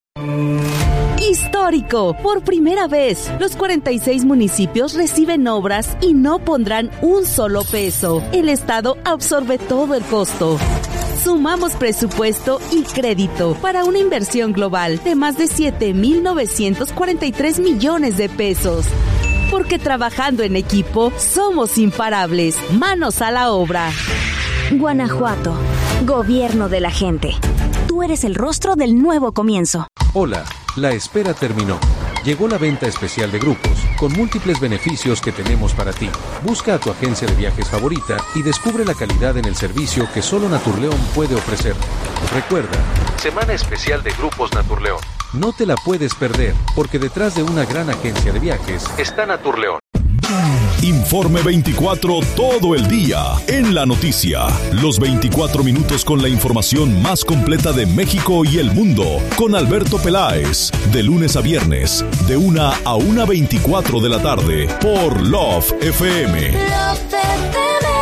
Histórico. Por primera vez, los cuarenta y seis municipios reciben obras y no pondrán un solo peso. El Estado absorbe todo el costo. Sumamos presupuesto y crédito para una inversión global de más de siete mil novecientos cuarenta y tres millones de pesos. Porque trabajando en equipo, somos imparables. Manos a la obra. Guanajuato, gobierno de la gente. Tú eres el rostro del nuevo comienzo. Hola, la espera terminó. Llegó la venta especial de grupos, con múltiples beneficios que tenemos para ti. Busca a tu agencia de viajes favorita y descubre la calidad en el servicio que solo Naturleón puede ofrecer. Recuerda, semana especial de grupos Naturleón. No te la puedes perder, porque detrás de una gran agencia de viajes está Naturleón. Informe veinticuatro todo el día en la noticia. Los veinticuatro minutos con la información más completa de México y el mundo. Con Alberto Peláez. De lunes a viernes, de una a una veinticuatro de la tarde. Por Love F M. Love F M.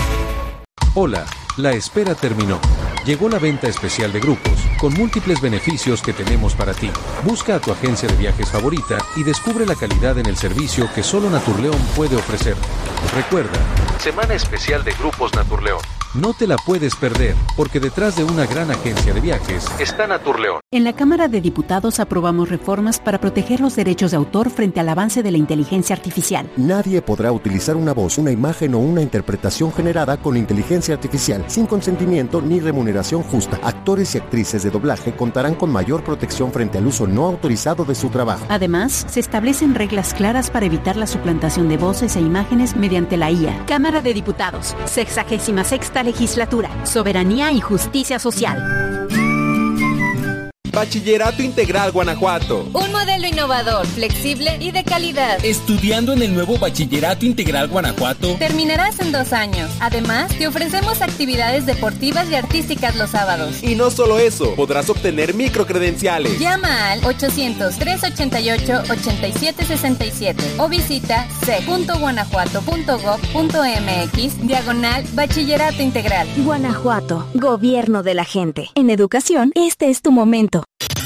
Hola, la espera terminó. Llegó la venta especial de grupos, con múltiples beneficios que tenemos para ti. Busca a tu agencia de viajes favorita y descubre la calidad en el servicio que solo Naturleón puede ofrecer. Recuerda, semana especial de grupos Naturleón. No te la puedes perder, porque detrás de una gran agencia de viajes está Naturleón. En la Cámara de Diputados aprobamos reformas para proteger los derechos de autor frente al avance de la inteligencia artificial. Nadie podrá utilizar una voz, una imagen o una interpretación generada con inteligencia artificial sin consentimiento ni remuneración justa. Actores y actrices de doblaje contarán con mayor protección frente al uso no autorizado de su trabajo. Además, se establecen reglas claras para evitar la suplantación de voces e imágenes mediante la I A. Cámara de Diputados, sexagésima sexta legislatura, soberanía y justicia social. Bachillerato Integral Guanajuato. Un modelo innovador, flexible y de calidad. Estudiando en el nuevo Bachillerato Integral Guanajuato, terminarás en dos años. Además, te ofrecemos actividades deportivas y artísticas los sábados. Y no solo eso, podrás obtener microcredenciales. Llama al ochocientos, trescientos ochenta y ocho, ochenta y siete sesenta y siete o visita c e punto guanajuato punto gob punto m x diagonal Bachillerato Integral. Guanajuato, gobierno de la gente. En educación, este es tu momento.